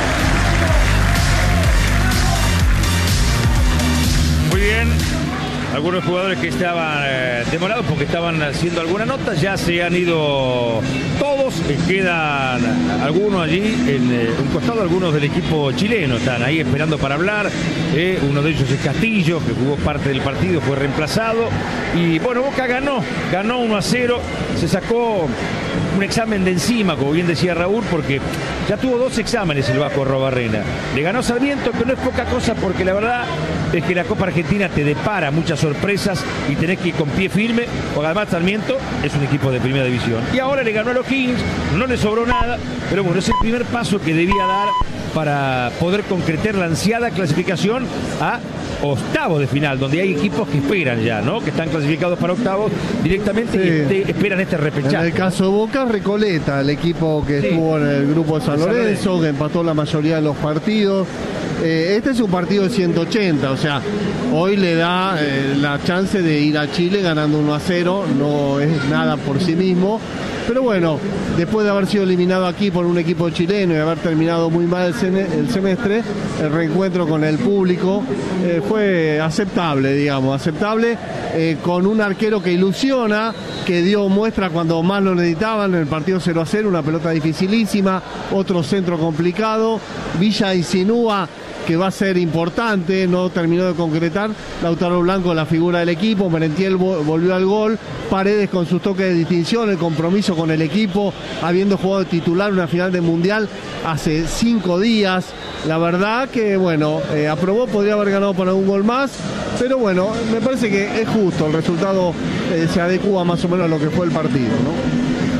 Muy bien. Algunos jugadores que estaban eh, demorados porque estaban haciendo alguna nota ya se han ido todos, eh, quedan algunos allí en eh, un costado, algunos del equipo chileno están ahí esperando para hablar, eh, uno de ellos es Castillo, que jugó parte del partido, fue reemplazado y bueno, Boca ganó, ganó uno a cero, se sacó un examen de encima, como bien decía Raúl, porque ya tuvo dos exámenes el Vasco Arrobarrena. Le ganó Sarmiento, que no es poca cosa, porque la verdad es que la Copa Argentina te depara muchas sorpresas y tenés que ir con pie firme, porque además Sarmiento es un equipo de primera división. Y ahora le ganó a los Higgins, no le sobró nada, pero bueno, es el primer paso que debía dar para poder concretar la ansiada clasificación a octavos de final, donde hay equipos que esperan ya, ¿no? Que están clasificados para octavos directamente, sí, y este, esperan este repechaje. En el caso de Boca, Recoleta, el equipo que sí. estuvo en el grupo de San Lorenzo, que empató la mayoría de los partidos. Eh, este es un partido de ciento ochenta, o sea, hoy le da eh, la chance de ir a Chile ganando uno a cero, no es nada por sí mismo. Pero bueno, después de haber sido eliminado aquí por un equipo chileno y haber terminado muy mal el semestre, el reencuentro con el público eh, fue aceptable, digamos, aceptable, eh, con un arquero que ilusiona, que dio muestra cuando más lo necesitaban en el partido cero a cero, una pelota dificilísima, otro centro complicado. Villa insinúa que va a ser importante, no terminó de concretar. Lautaro Blanco, la figura del equipo, Merentiel volvió al gol, Paredes con sus toques de distinción, el compromiso con el equipo, habiendo jugado titular una final de Mundial hace cinco días. La verdad que, bueno, eh, aprobó, podría haber ganado para un gol más, pero bueno, me parece que es justo, el resultado eh, se adecua más o menos a lo que fue el partido, ¿no?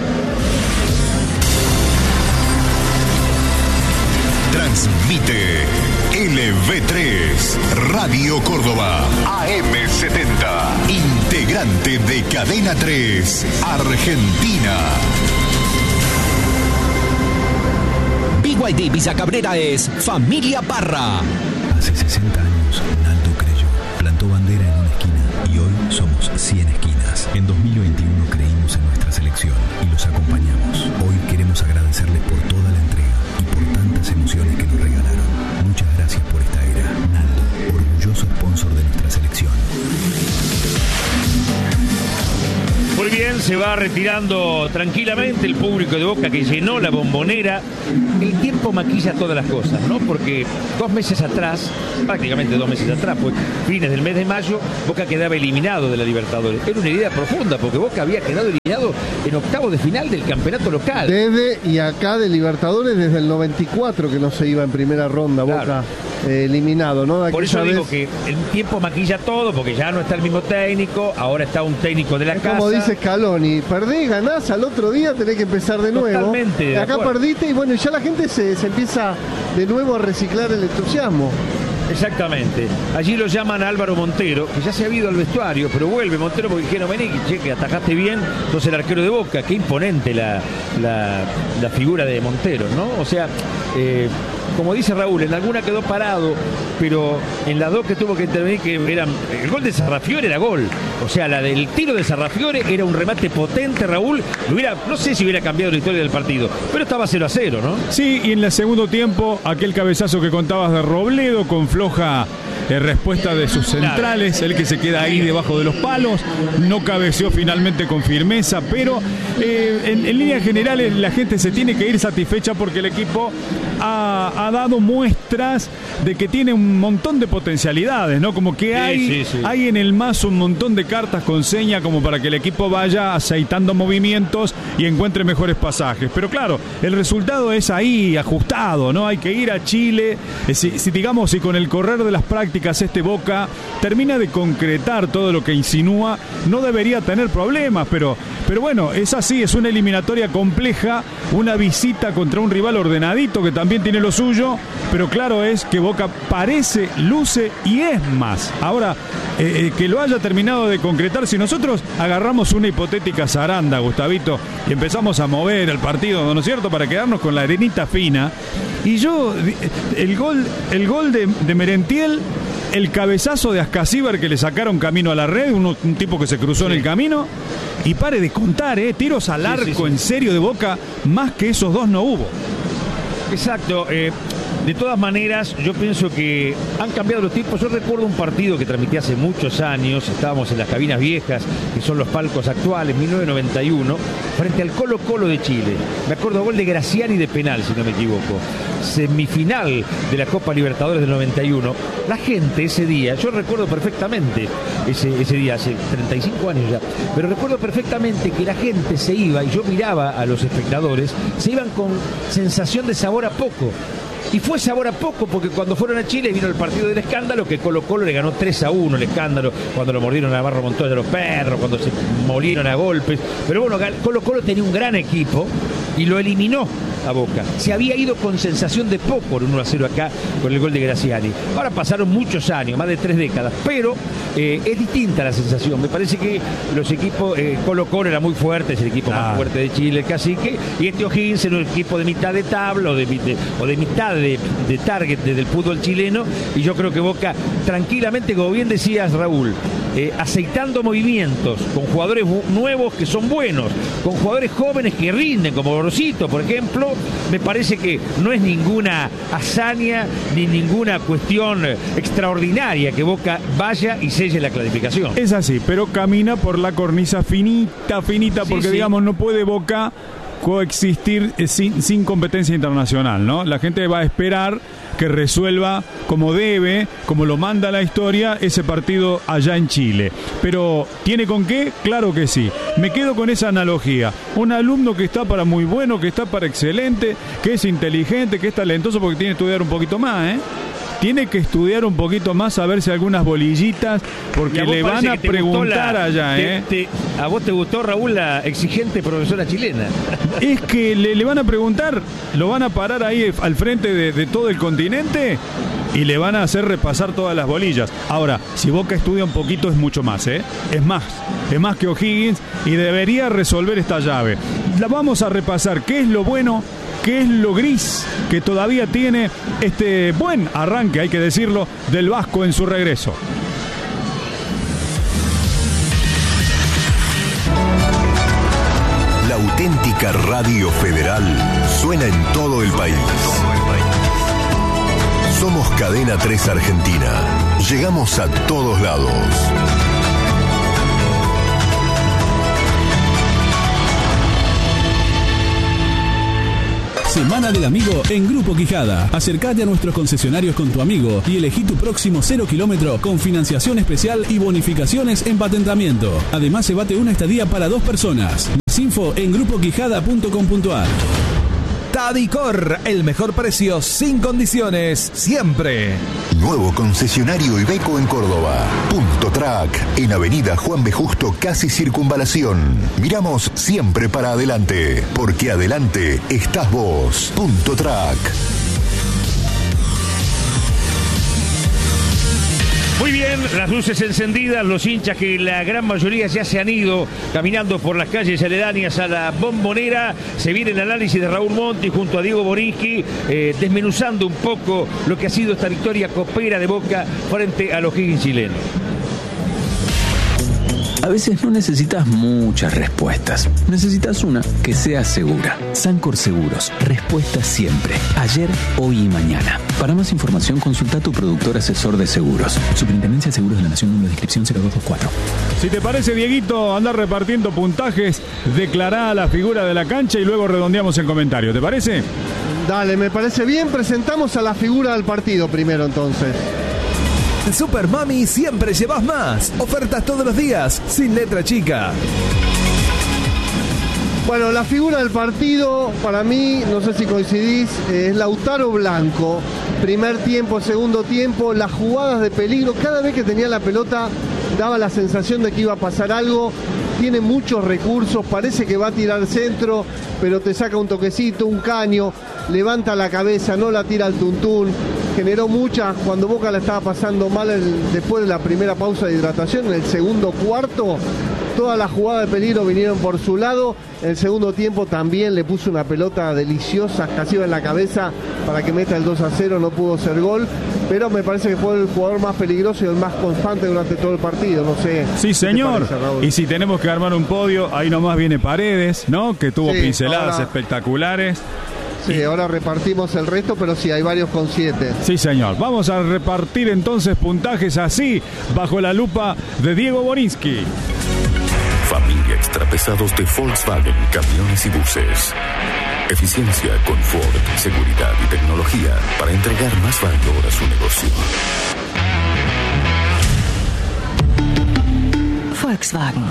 Transmite L V tres, Radio Córdoba, A M setenta, integrante de Cadena tres, Argentina. B Y D Villa Cabrera es Familia Parra. Hace sesenta años, Naldo creyó, plantó bandera en una esquina y hoy somos cien esquinas. En dos mil veintiuno creímos en nuestra selección y los acompañamos. Hoy queremos agradecerles por toda la entrega y por tantas emociones que nos regalaron. Muchas gracias por esta era. Naldo, orgulloso sponsor de nuestra selección. Muy bien, se va retirando tranquilamente el público de Boca que llenó la Bombonera. El tiempo maquilla todas las cosas, ¿no? Porque dos meses atrás, prácticamente dos meses atrás, pues fines del mes de mayo, Boca quedaba eliminado de la Libertadores. Era una idea profunda, porque Boca había quedado eliminado en octavo de final del campeonato local. Desde y acá de Libertadores desde el noventa y cuatro que no se iba en primera ronda, Boca. Claro. Eh, eliminado, ¿no? Por eso digo vez... que el tiempo maquilla todo, porque ya no está el mismo técnico, ahora está un técnico de la es casa. Como dice Scaloni, perdés, ganás, al otro día tenés que empezar de nuevo. Totalmente. De acá acuerdo. Perdiste y bueno, ya la gente se, se empieza de nuevo a reciclar el entusiasmo. Exactamente. Allí lo llaman a Álvaro Montero, que ya se ha ido al vestuario, pero vuelve Montero porque dijeron, vení, che, que atajaste bien, sos el arquero de Boca. Qué imponente la, la, la figura de Montero, ¿no? O sea, eh, como dice Raúl, en alguna quedó parado, pero en las dos que tuvo que intervenir, que eran, el gol de Sarrafiore era gol. O sea, la del tiro de Sarrafiore era un remate potente, Raúl. Hubiera, no sé si hubiera cambiado la historia del partido, pero estaba cero a cero, ¿no? Sí, y en el segundo tiempo, aquel cabezazo que contabas de Robledo con floja eh, respuesta de sus centrales, claro. El que se queda ahí debajo de los palos, no cabeceó finalmente con firmeza, pero eh, en, en líneas generales la gente se tiene que ir satisfecha porque el equipo ha, ha dado muestras de que tiene un montón de potencialidades, ¿no? Como que hay, sí, sí, sí. hay en el mazo un montón de cartas con seña como para que el equipo vaya aceitando movimientos y encuentre mejores pasajes. Pero claro, el resultado es ahí, ajustado, ¿no? Hay que ir a Chile. Si, si digamos, si con el correr de las prácticas este Boca termina de concretar todo lo que insinúa, no debería tener problemas, pero, pero bueno, es así, es una eliminatoria compleja, una visita contra un rival ordenadito que también tiene lo suyo, pero claro es que Boca parece, luce y es más. Ahora, eh, eh, que lo haya terminado de concretar, si nosotros agarramos una hipotética zaranda, Gustavito, y empezamos a mover el partido, ¿no es cierto?, para quedarnos con la arenita fina, y yo, el gol, el gol de, de Merentiel, el cabezazo de Ascasíbar que le sacaron camino a la red, uno, un tipo que se cruzó sí. en el camino, y pare de contar, ¿eh? Tiros al arco sí, sí, sí. en serio de Boca, más que esos dos no hubo. Exacto, eh, de todas maneras yo pienso que han cambiado los tiempos. Yo recuerdo un partido que transmití hace muchos años, estábamos en las cabinas viejas, que son los palcos actuales, mil novecientos noventa y uno, frente al Colo Colo de Chile. Me acuerdo gol de Graciani de penal, si no me equivoco. Semifinal de la Copa Libertadores del noventa y uno. La gente ese día, yo recuerdo perfectamente ese, ese día, hace treinta y cinco años ya, pero recuerdo perfectamente que la gente se iba, y yo miraba a los espectadores, se iban con sensación de sabor a poco. Y fue sabor a poco, porque cuando fueron a Chile vino el partido del escándalo, que Colo Colo le ganó tres a uno el escándalo, cuando lo mordieron a Navarro Montoya los perros, cuando se molieron a golpes. Pero bueno, Colo Colo tenía un gran equipo y lo eliminó a Boca. Se había ido con sensación de poco por uno a cero acá con el gol de Graciani. Ahora pasaron muchos años, más de tres décadas, pero eh, es distinta la sensación. Me parece que los equipos, eh, Colo Colo era muy fuerte, es el equipo ah. más fuerte de Chile, el Cacique, y este O'Higgins era un equipo de mitad de tabla o de, de, o de mitad de, de target de, del fútbol chileno, y yo creo que Boca tranquilamente, como bien decías, Raúl, eh, aceitando movimientos con jugadores nuevos que son buenos, con jugadores jóvenes que rinden, como Gorosito, por ejemplo. Me parece que no es ninguna hazaña ni ninguna cuestión extraordinaria que Boca vaya y selle la clasificación. Es así, pero camina por la cornisa finita, finita, porque sí, sí. digamos, no puede Boca coexistir sin, sin competencia internacional, ¿no? La gente va a esperar que resuelva como debe, como lo manda la historia, ese partido allá en Chile. Pero, ¿tiene con qué? Claro que sí. Me quedo con esa analogía. Un alumno que está para muy bueno, que está para excelente, que es inteligente, que es talentoso, porque tiene que estudiar un poquito más, ¿eh? Tiene que estudiar un poquito más, a ver si algunas bolillitas, porque le van a preguntar la, allá, te, ¿eh? Te, ¿A vos te gustó, Raúl, la exigente profesora chilena? Es que le, le van a preguntar, lo van a parar ahí al frente de, de todo el continente y le van a hacer repasar todas las bolillas. Ahora, si Boca estudia un poquito es mucho más, ¿eh? Es más, es más que O'Higgins y debería resolver esta llave. La vamos a repasar. ¿Qué es lo bueno qué es lo gris que todavía tiene este buen arranque, hay que decirlo, del Vasco en su regreso. La auténtica Radio Federal suena en todo el país. Somos Cadena tres Argentina. Llegamos a todos lados. Semana del Amigo en Grupo Quijada. Acércate a nuestros concesionarios con tu amigo y elegí tu próximo cero kilómetro con financiación especial y bonificaciones en patentamiento. Además, llévate una estadía para dos personas. Más info en grupo quijada punto com punto a r. Tadicor, el mejor precio sin condiciones, siempre. Nuevo concesionario Iveco en Córdoba. Punto Track, en Avenida Juan B. Justo, casi Circunvalación. Miramos siempre para adelante, porque adelante estás vos. Punto Track. Muy bien, las luces encendidas, los hinchas que la gran mayoría ya se han ido caminando por las calles aledañas a la Bombonera. Se viene el análisis de Raúl Monti junto a Diego Borinsky, eh, desmenuzando un poco lo que ha sido esta victoria copera de Boca frente a los Higgins chilenos. A veces no necesitas muchas respuestas. Necesitas una que sea segura. Sancor Seguros. Respuesta siempre. Ayer, hoy y mañana. Para más información, consulta a tu productor asesor de seguros. Superintendencia de Seguros de la Nación, número de inscripción cero dos dos cuatro. Si te parece, Dieguito, andar repartiendo puntajes, declará la figura de la cancha y luego redondeamos el comentario. ¿Te parece? Dale, me parece bien. Presentamos a la figura del partido primero, entonces. En Super Mami siempre llevas más. Ofertas todos los días, sin letra chica. Bueno, la figura del partido, para mí, no sé si coincidís, es Lautaro Blanco. Primer tiempo, segundo tiempo, las jugadas de peligro. Cada vez que tenía la pelota daba la sensación de que iba a pasar algo. Tiene muchos recursos, parece que va a tirar centro, pero te saca un toquecito, un caño, levanta la cabeza, no la tira al tuntún. Generó muchas, cuando Boca la estaba pasando mal el, después de la primera pausa de hidratación, en el segundo cuarto, todas las jugadas de peligro vinieron por su lado. En el segundo tiempo también le puso una pelota deliciosa, casi iba en la cabeza para que meta el dos a cero, no pudo ser gol, pero me parece que fue el jugador más peligroso y el más constante durante todo el partido, no sé. Sí, señor, parece, y si tenemos que armar un podio, ahí nomás viene Paredes, ¿no? Que tuvo sí, pinceladas ahora espectaculares. Sí, y ahora repartimos el resto, pero sí, hay varios con siete. Sí, señor. Vamos a repartir entonces puntajes así, bajo la lupa de Diego Borinsky. Familia Extrapesados de Volkswagen, camiones y buses. Eficiencia, confort, seguridad y tecnología para entregar más valor a su negocio. Volkswagen.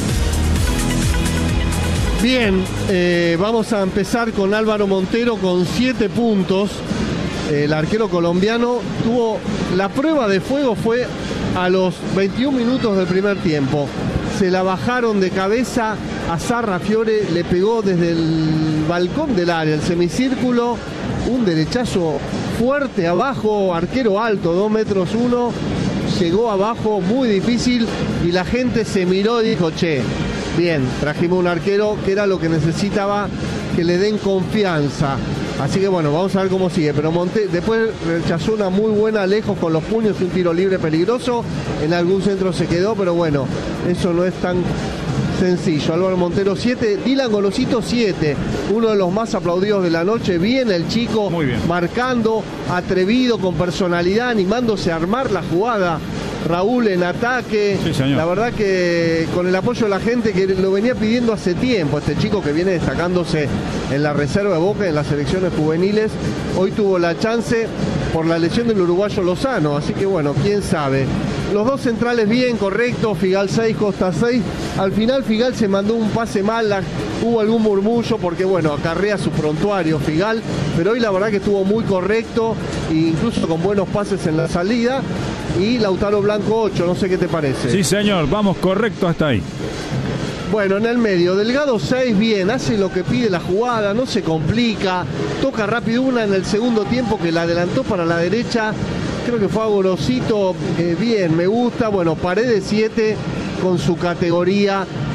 Bien, eh, vamos a empezar con Álvaro Montero con siete puntos. El arquero colombiano tuvo la prueba de fuego, fue a los veintiún minutos del primer tiempo. Se la bajaron de cabeza a Sarrafiore, le pegó desde el balcón del área, el semicírculo, un derechazo fuerte abajo, arquero alto, dos metros uno, llegó abajo, muy difícil, y la gente se miró y dijo, che, bien, trajimos un arquero que era lo que necesitaba, que le den confianza. Así que bueno, vamos a ver cómo sigue. Pero Monte después rechazó una muy buena lejos con los puños, un tiro libre peligroso. En algún centro se quedó, pero bueno, eso no es tan sencillo. Álvaro Montero siete, Dylan Golosito siete, uno de los más aplaudidos de la noche. Bien el chico, muy bien, marcando, atrevido, con personalidad, animándose a armar la jugada. Raúl en ataque, sí, la verdad que con el apoyo de la gente que lo venía pidiendo hace tiempo, este chico que viene destacándose en la reserva de Boca, en las selecciones juveniles, hoy tuvo la chance por la lesión del uruguayo Lozano, así que bueno, quién sabe. Los dos centrales bien, correctos, Figal seis, Costa seis, al final Figal se mandó un pase mal, la, hubo algún murmullo porque bueno, acarrea su prontuario Figal, pero hoy la verdad que estuvo muy correcto, e incluso con buenos pases en la salida. Y Lautaro Blanco ocho, no sé qué te parece. Sí, señor, vamos correcto hasta ahí. Bueno, en el medio, Delgado seis, bien, hace lo que pide la jugada, no se complica, toca rápido una en el segundo tiempo que la adelantó para la derecha, creo que fue a Golosito, eh, bien, me gusta. Bueno, Paredes siete con su categoría,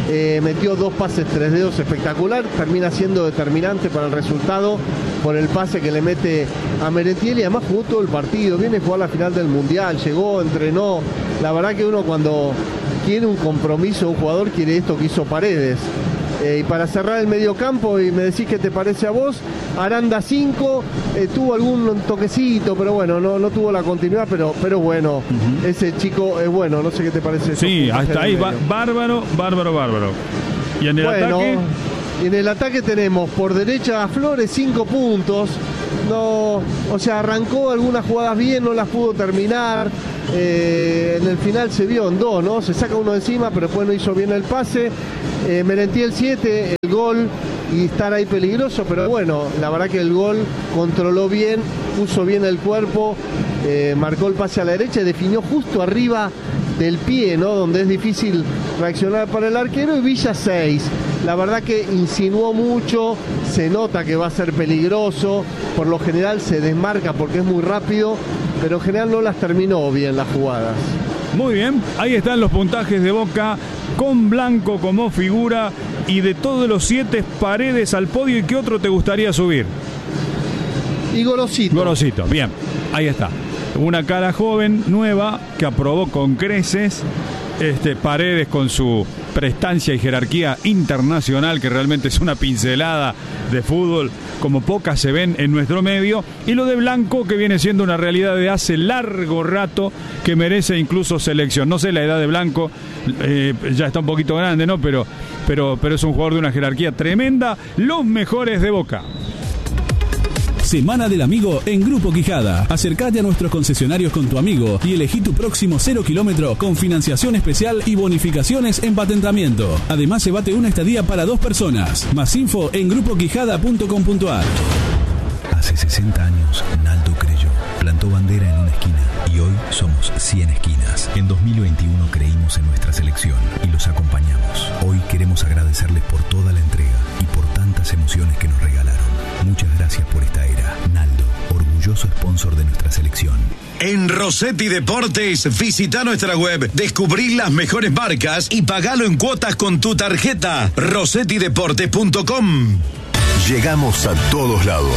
eh, metió dos pases tres dedos espectacular, termina siendo determinante para el resultado por el pase que le mete a Merentiel y además jugó todo el partido, viene a jugar la final del Mundial, llegó, entrenó, la verdad que uno cuando quiere un compromiso, un jugador quiere esto que hizo Paredes. Eh, y para cerrar el mediocampo, y me decís qué te parece a vos, Aranda cinco, eh, tuvo algún toquecito, pero bueno, no, no tuvo la continuidad, pero, pero bueno, uh-huh. Ese chico es bueno, no sé qué te parece. Sí, hasta ahí, va, bárbaro, bárbaro, bárbaro. Y en el bueno, ataque... Y en el ataque tenemos por derecha a Flores, cinco puntos. No, o sea, arrancó algunas jugadas bien, no las pudo terminar. Eh, en el final se vio en dos, ¿no? Se saca uno encima, pero después no hizo bien el pase. Eh, Merentiel siete, el gol y estar ahí peligroso, pero bueno, la verdad que el gol controló bien, puso bien el cuerpo, eh, marcó el pase a la derecha y definió justo arriba del pie, ¿no? Donde es difícil reaccionar para el arquero. Y Villa seis, la verdad que insinuó mucho, se nota que va a ser peligroso, por lo general se desmarca porque es muy rápido, pero en general no las terminó bien las jugadas. Muy bien, ahí están los puntajes de Boca, con Blanco como figura, y de todos los siete, Paredes al podio. ¿Y qué otro te gustaría subir? Y Gorosito. Gorosito, bien, ahí está. Una cara joven, nueva, que aprobó con creces. Este, Paredes con su prestancia y jerarquía internacional, que realmente es una pincelada de fútbol como pocas se ven en nuestro medio. Y lo de Blanco, que viene siendo una realidad de hace largo rato, que merece incluso selección. No sé la edad de Blanco, eh, ya está un poquito grande, ¿no? Pero, pero, pero es un jugador de una jerarquía tremenda. Los mejores de Boca. Semana del Amigo en Grupo Quijada. Acércate a nuestros concesionarios con tu amigo y elegí tu próximo cero kilómetro con financiación especial y bonificaciones en patentamiento. Además, llévate una estadía para dos personas. Más info en grupo quijada punto com punto a r. Hace sesenta años, Naldo creyó, plantó bandera en una esquina y hoy somos cien esquinas. En dos mil veintiuno creímos en nuestra selección y los acompañamos. Hoy queremos agradecerles por toda la entrega y por tantas emociones que nos regalaron. Muchas gracias por esta era. Naldo, orgulloso sponsor de nuestra selección. En Rossetti Deportes, visita nuestra web, descubrí las mejores marcas y pagalo en cuotas con tu tarjeta. rossetti deportes punto com. Llegamos a todos lados.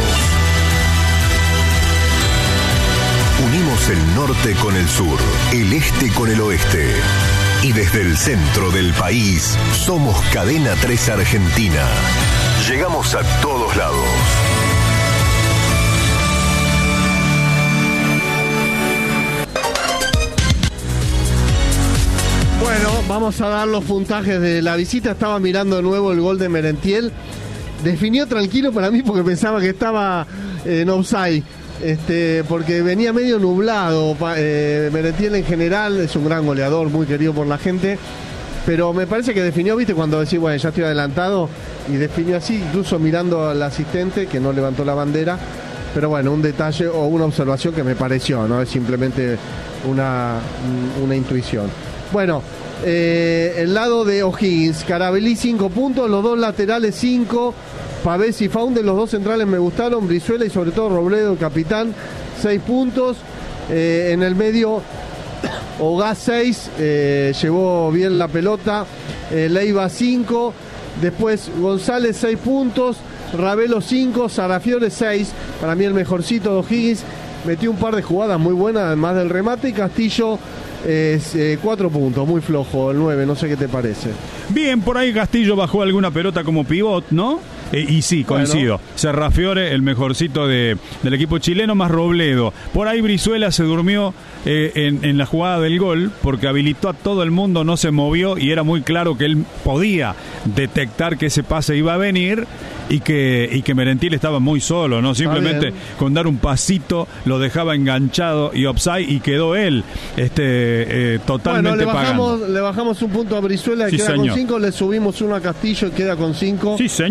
Unimos el norte con el sur, el este con el oeste. Y desde el centro del país, somos Cadena tres Argentina. Llegamos a todos lados. Bueno, vamos a dar los puntajes de la visita. Estaba mirando de nuevo el gol de Merentiel. Definió tranquilo para mí porque pensaba que estaba en offside. Este, porque venía medio nublado. Eh, Merentiel en general es un gran goleador, muy querido por la gente. Pero me parece que definió, viste, cuando decís, bueno, ya estoy adelantado, y definió así, incluso mirando al asistente, que no levantó la bandera. Pero bueno, un detalle o una observación que me pareció, no es simplemente una, una intuición. Bueno, eh, el lado de O'Higgins, Carabelli cinco puntos, los dos laterales cinco, Pavés y Faunde, los dos centrales me gustaron, Brizuela y sobre todo Robledo, el capitán, seis puntos. Eh, en el medio, Ogás seis, eh, llevó bien la pelota, eh, Leiva cinco, después González seis puntos, Ravelo cinco, Sarafiore seis, para mí el mejorcito de O'Higgins, metió un par de jugadas muy buenas además del remate, y Castillo es eh, cuatro puntos, muy flojo, el nueve, no sé qué te parece. Bien, por ahí Castillo bajó alguna pelota como pivot, ¿no? Eh, y sí, coincido. Bueno. Serrafiore, el mejorcito de, del equipo chileno, más Robledo. Por ahí Brizuela se durmió eh, en, en la jugada del gol, porque habilitó a todo el mundo, no se movió, y era muy claro que él podía detectar que ese pase iba a venir, y que, y que Merentiel estaba muy solo, ¿no? Simplemente con dar un pasito lo dejaba enganchado y offside, y quedó él este, eh, totalmente bueno, le bajamos, pagando. Le bajamos un punto a Brizuela, sí, queda señor. con cinco, le subimos uno a Castillo y queda con cinco. Sí, señor. Y,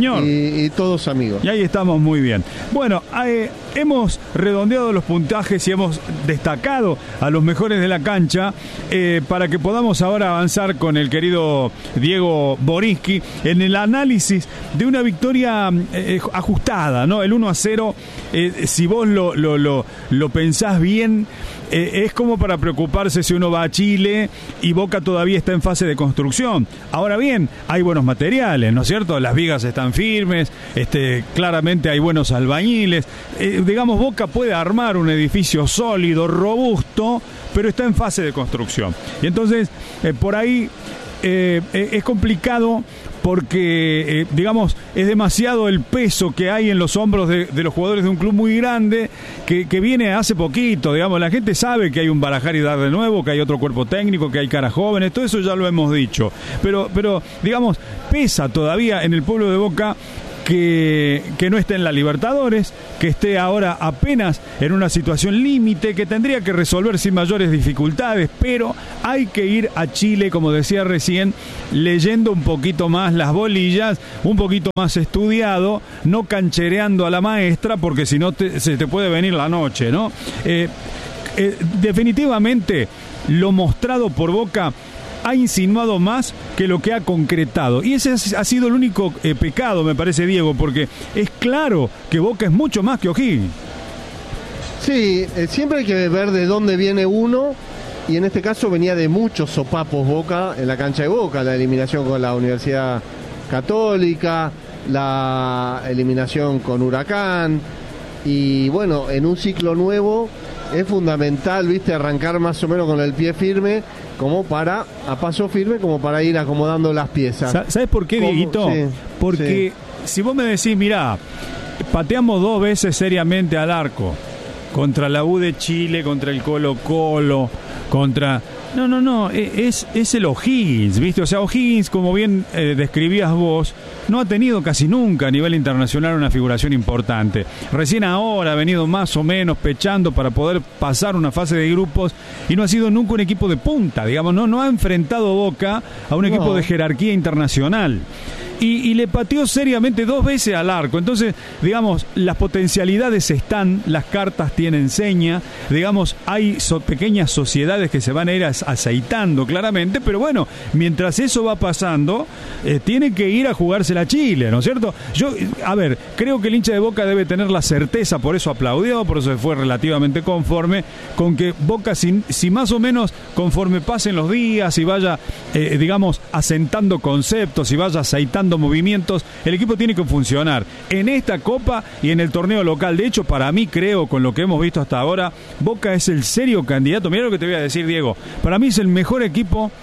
y, y todos amigos. Y ahí estamos muy bien. Bueno, eh, hemos redondeado los puntajes y hemos destacado a los mejores de la cancha eh, para que podamos ahora avanzar con el querido Diego Borinsky en el análisis de una victoria eh, ajustada, ¿no? El uno a cero, eh, si vos lo, lo, lo, lo pensás bien, eh, es como para preocuparse si uno va a Chile y Boca todavía está en fase de construcción. Ahora bien, hay buenos materiales, ¿no es cierto? Las vigas están firmes, este, claramente hay buenos albañiles. Eh, digamos, Boca puede armar un edificio sólido, robusto, pero está en fase de construcción. Y entonces, eh, por ahí eh, eh, es complicado porque, eh, digamos, es demasiado el peso que hay en los hombros de, de los jugadores de un club muy grande que, que viene hace poquito, digamos, la gente sabe que hay un barajar y dar de nuevo, que hay otro cuerpo técnico, que hay caras jóvenes, todo eso ya lo hemos dicho, pero, pero digamos, pesa todavía en el pueblo de Boca que, que no esté en la Libertadores, que esté ahora apenas en una situación límite, que tendría que resolver sin mayores dificultades, pero hay que ir a Chile, como decía recién, leyendo un poquito más las bolillas, un poquito más estudiado, no canchereando a la maestra, porque si no te, se te puede venir la noche, ¿no? Eh, eh, definitivamente lo mostrado por Boca ha insinuado más que lo que ha concretado. Y ese ha sido el único eh, pecado, me parece, Diego, porque es claro que Boca es mucho más que O'Higgins. Sí, eh, siempre hay que ver de dónde viene uno, y en este caso venía de muchos sopapos Boca en la cancha de Boca, la eliminación con la Universidad Católica, la eliminación con Huracán, y bueno, en un ciclo nuevo es fundamental, viste, arrancar más o menos con el pie firme, como para, a paso firme, como para ir acomodando las piezas. ¿Sabes por qué, Dieguito? Sí, porque sí. Si vos me decís, mirá, pateamos dos veces seriamente al arco, contra la U de Chile, contra el Colo Colo, contra... No, no, no, es, es el O'Higgins, ¿viste? O sea, O'Higgins, como bien eh, describías vos, no ha tenido casi nunca a nivel internacional una figuración importante. Recién ahora ha venido más o menos pechando para poder pasar una fase de grupos y no ha sido nunca un equipo de punta, digamos, no, no ha enfrentado Boca a un no. equipo de jerarquía internacional. Y, y le pateó seriamente dos veces al arco. Entonces, digamos, las potencialidades están, las cartas tienen seña, digamos, hay so, pequeñas sociedades que se van a ir as, aceitando claramente, pero bueno, mientras eso va pasando, eh, tiene que ir a jugarse la Chile, ¿no es cierto? Yo, a ver, creo que el hincha de Boca debe tener la certeza, por eso aplaudió, por eso fue relativamente conforme, con que Boca, si, si más o menos conforme pasen los días y vaya, eh, digamos, asentando conceptos y vaya aceitando movimientos, el equipo tiene que funcionar en esta Copa y en el torneo local. De hecho, para mí, creo, con lo que hemos visto hasta ahora, Boca es el serio candidato. Mirá lo que te voy a decir, Diego, para mí es el mejor equipo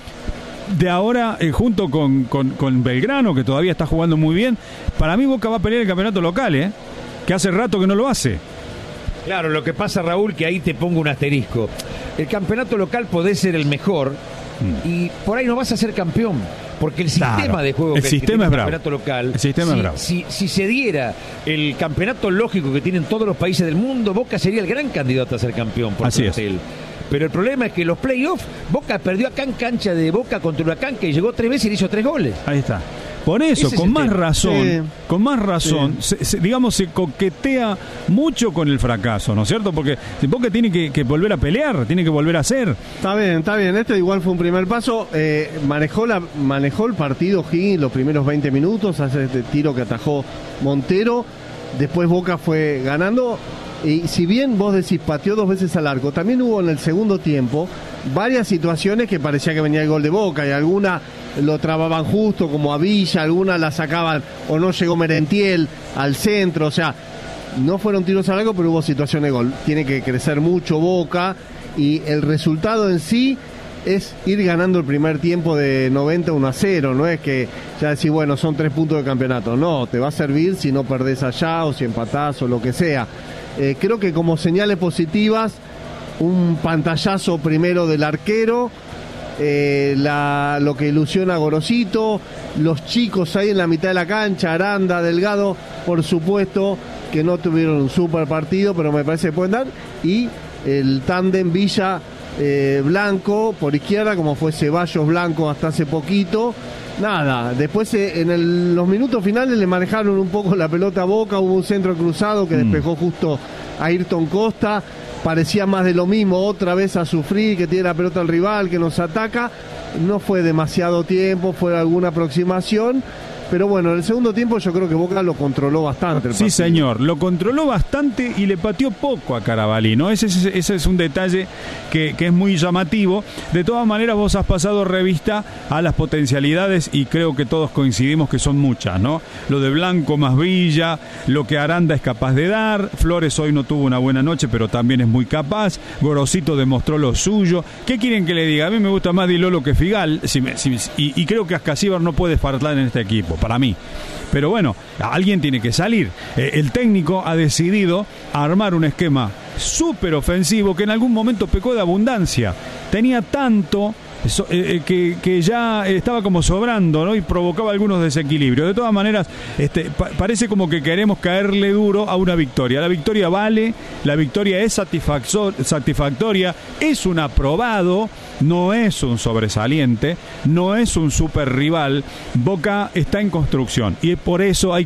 de ahora, eh, junto con, con, con Belgrano, que todavía está jugando muy bien. Para mí Boca va a pelear el campeonato local, ¿eh? Que hace rato que no lo hace. Claro, lo que pasa, Raúl, que ahí te pongo un asterisco. El campeonato local podés ser el mejor mm. y por ahí no vas a ser campeón. Porque el sistema claro, de juego el que, sistema que tiene es el bravo. campeonato local, el sistema si, es bravo. Si, si se diera el campeonato lógico que tienen todos los países del mundo, Boca sería el gran candidato a ser campeón por Así plantel. es. Pero el problema es que los playoffs, Boca perdió acá en cancha de Boca contra Huracán, que llegó tres veces y le hizo tres goles. Ahí está. Por eso, con más razón, sí. con más razón, sí. se, se, digamos, se coquetea mucho con el fracaso, ¿no es cierto? Porque Boca tiene que, que volver a pelear, tiene que volver a hacer. Está bien, está bien. Este igual fue un primer paso. Eh, manejó la manejó el partido Higgins los primeros veinte minutos, hace este tiro que atajó Montero. Después Boca fue ganando. Y si bien vos decís pateó dos veces al arco, también hubo en el segundo tiempo varias situaciones que parecía que venía el gol de Boca y alguna lo trababan justo como a Villa, alguna la sacaban o no llegó Merentiel al centro, o sea, no fueron tiros al arco, pero hubo situaciones de gol. Tiene que crecer mucho Boca y el resultado en sí es ir ganando el primer tiempo de noventa uno a cero, no es que ya decís, bueno, son tres puntos de campeonato, no, te va a servir si no perdés allá o si empatás o lo que sea. Eh, creo que como señales positivas, un pantallazo primero del arquero, eh, la, lo que ilusiona a Gorosito, los chicos ahí en la mitad de la cancha, Aranda, Delgado, por supuesto que no tuvieron un super partido, pero me parece que pueden dar, y el tándem Villa eh, Blanco por izquierda, como fue Ceballos Blanco hasta hace poquito. Nada, después eh, en el, los minutos finales le manejaron un poco la pelota a Boca, hubo un centro cruzado que mm. despejó justo a Ayrton Costa, parecía más de lo mismo, otra vez a sufrir, que tiene la pelota al rival, que nos ataca, no fue demasiado tiempo, fue alguna aproximación. Pero bueno, en el segundo tiempo yo creo que Boca lo controló bastante. El sí, señor, lo controló bastante y le pateó poco a Carabalí, ¿no? Ese, ese, ese es un detalle que, que es muy llamativo. De todas maneras, vos has pasado revista a las potencialidades y creo que todos coincidimos que son muchas, ¿no? Lo de Blanco más Villa, lo que Aranda es capaz de dar, Flores hoy no tuvo una buena noche, pero también es muy capaz, Gorosito demostró lo suyo. ¿Qué quieren que le diga? A mí me gusta más Di Lolo que Figal, si me, si, y, y creo que Ascasíbar no puede faltar en este equipo, para mí. Pero bueno, alguien tiene que salir. Eh, el técnico ha decidido armar un esquema súper ofensivo que en algún momento pecó de abundancia. Tenía tanto so, eh, que, que ya estaba como sobrando, ¿no? Y provocaba algunos desequilibrios. De todas maneras, este, pa- parece como que queremos caerle duro a una victoria. La victoria vale, la victoria es satisfactor- satisfactoria, es un aprobado, no es un sobresaliente, no es un super rival. Boca está en construcción y por eso hay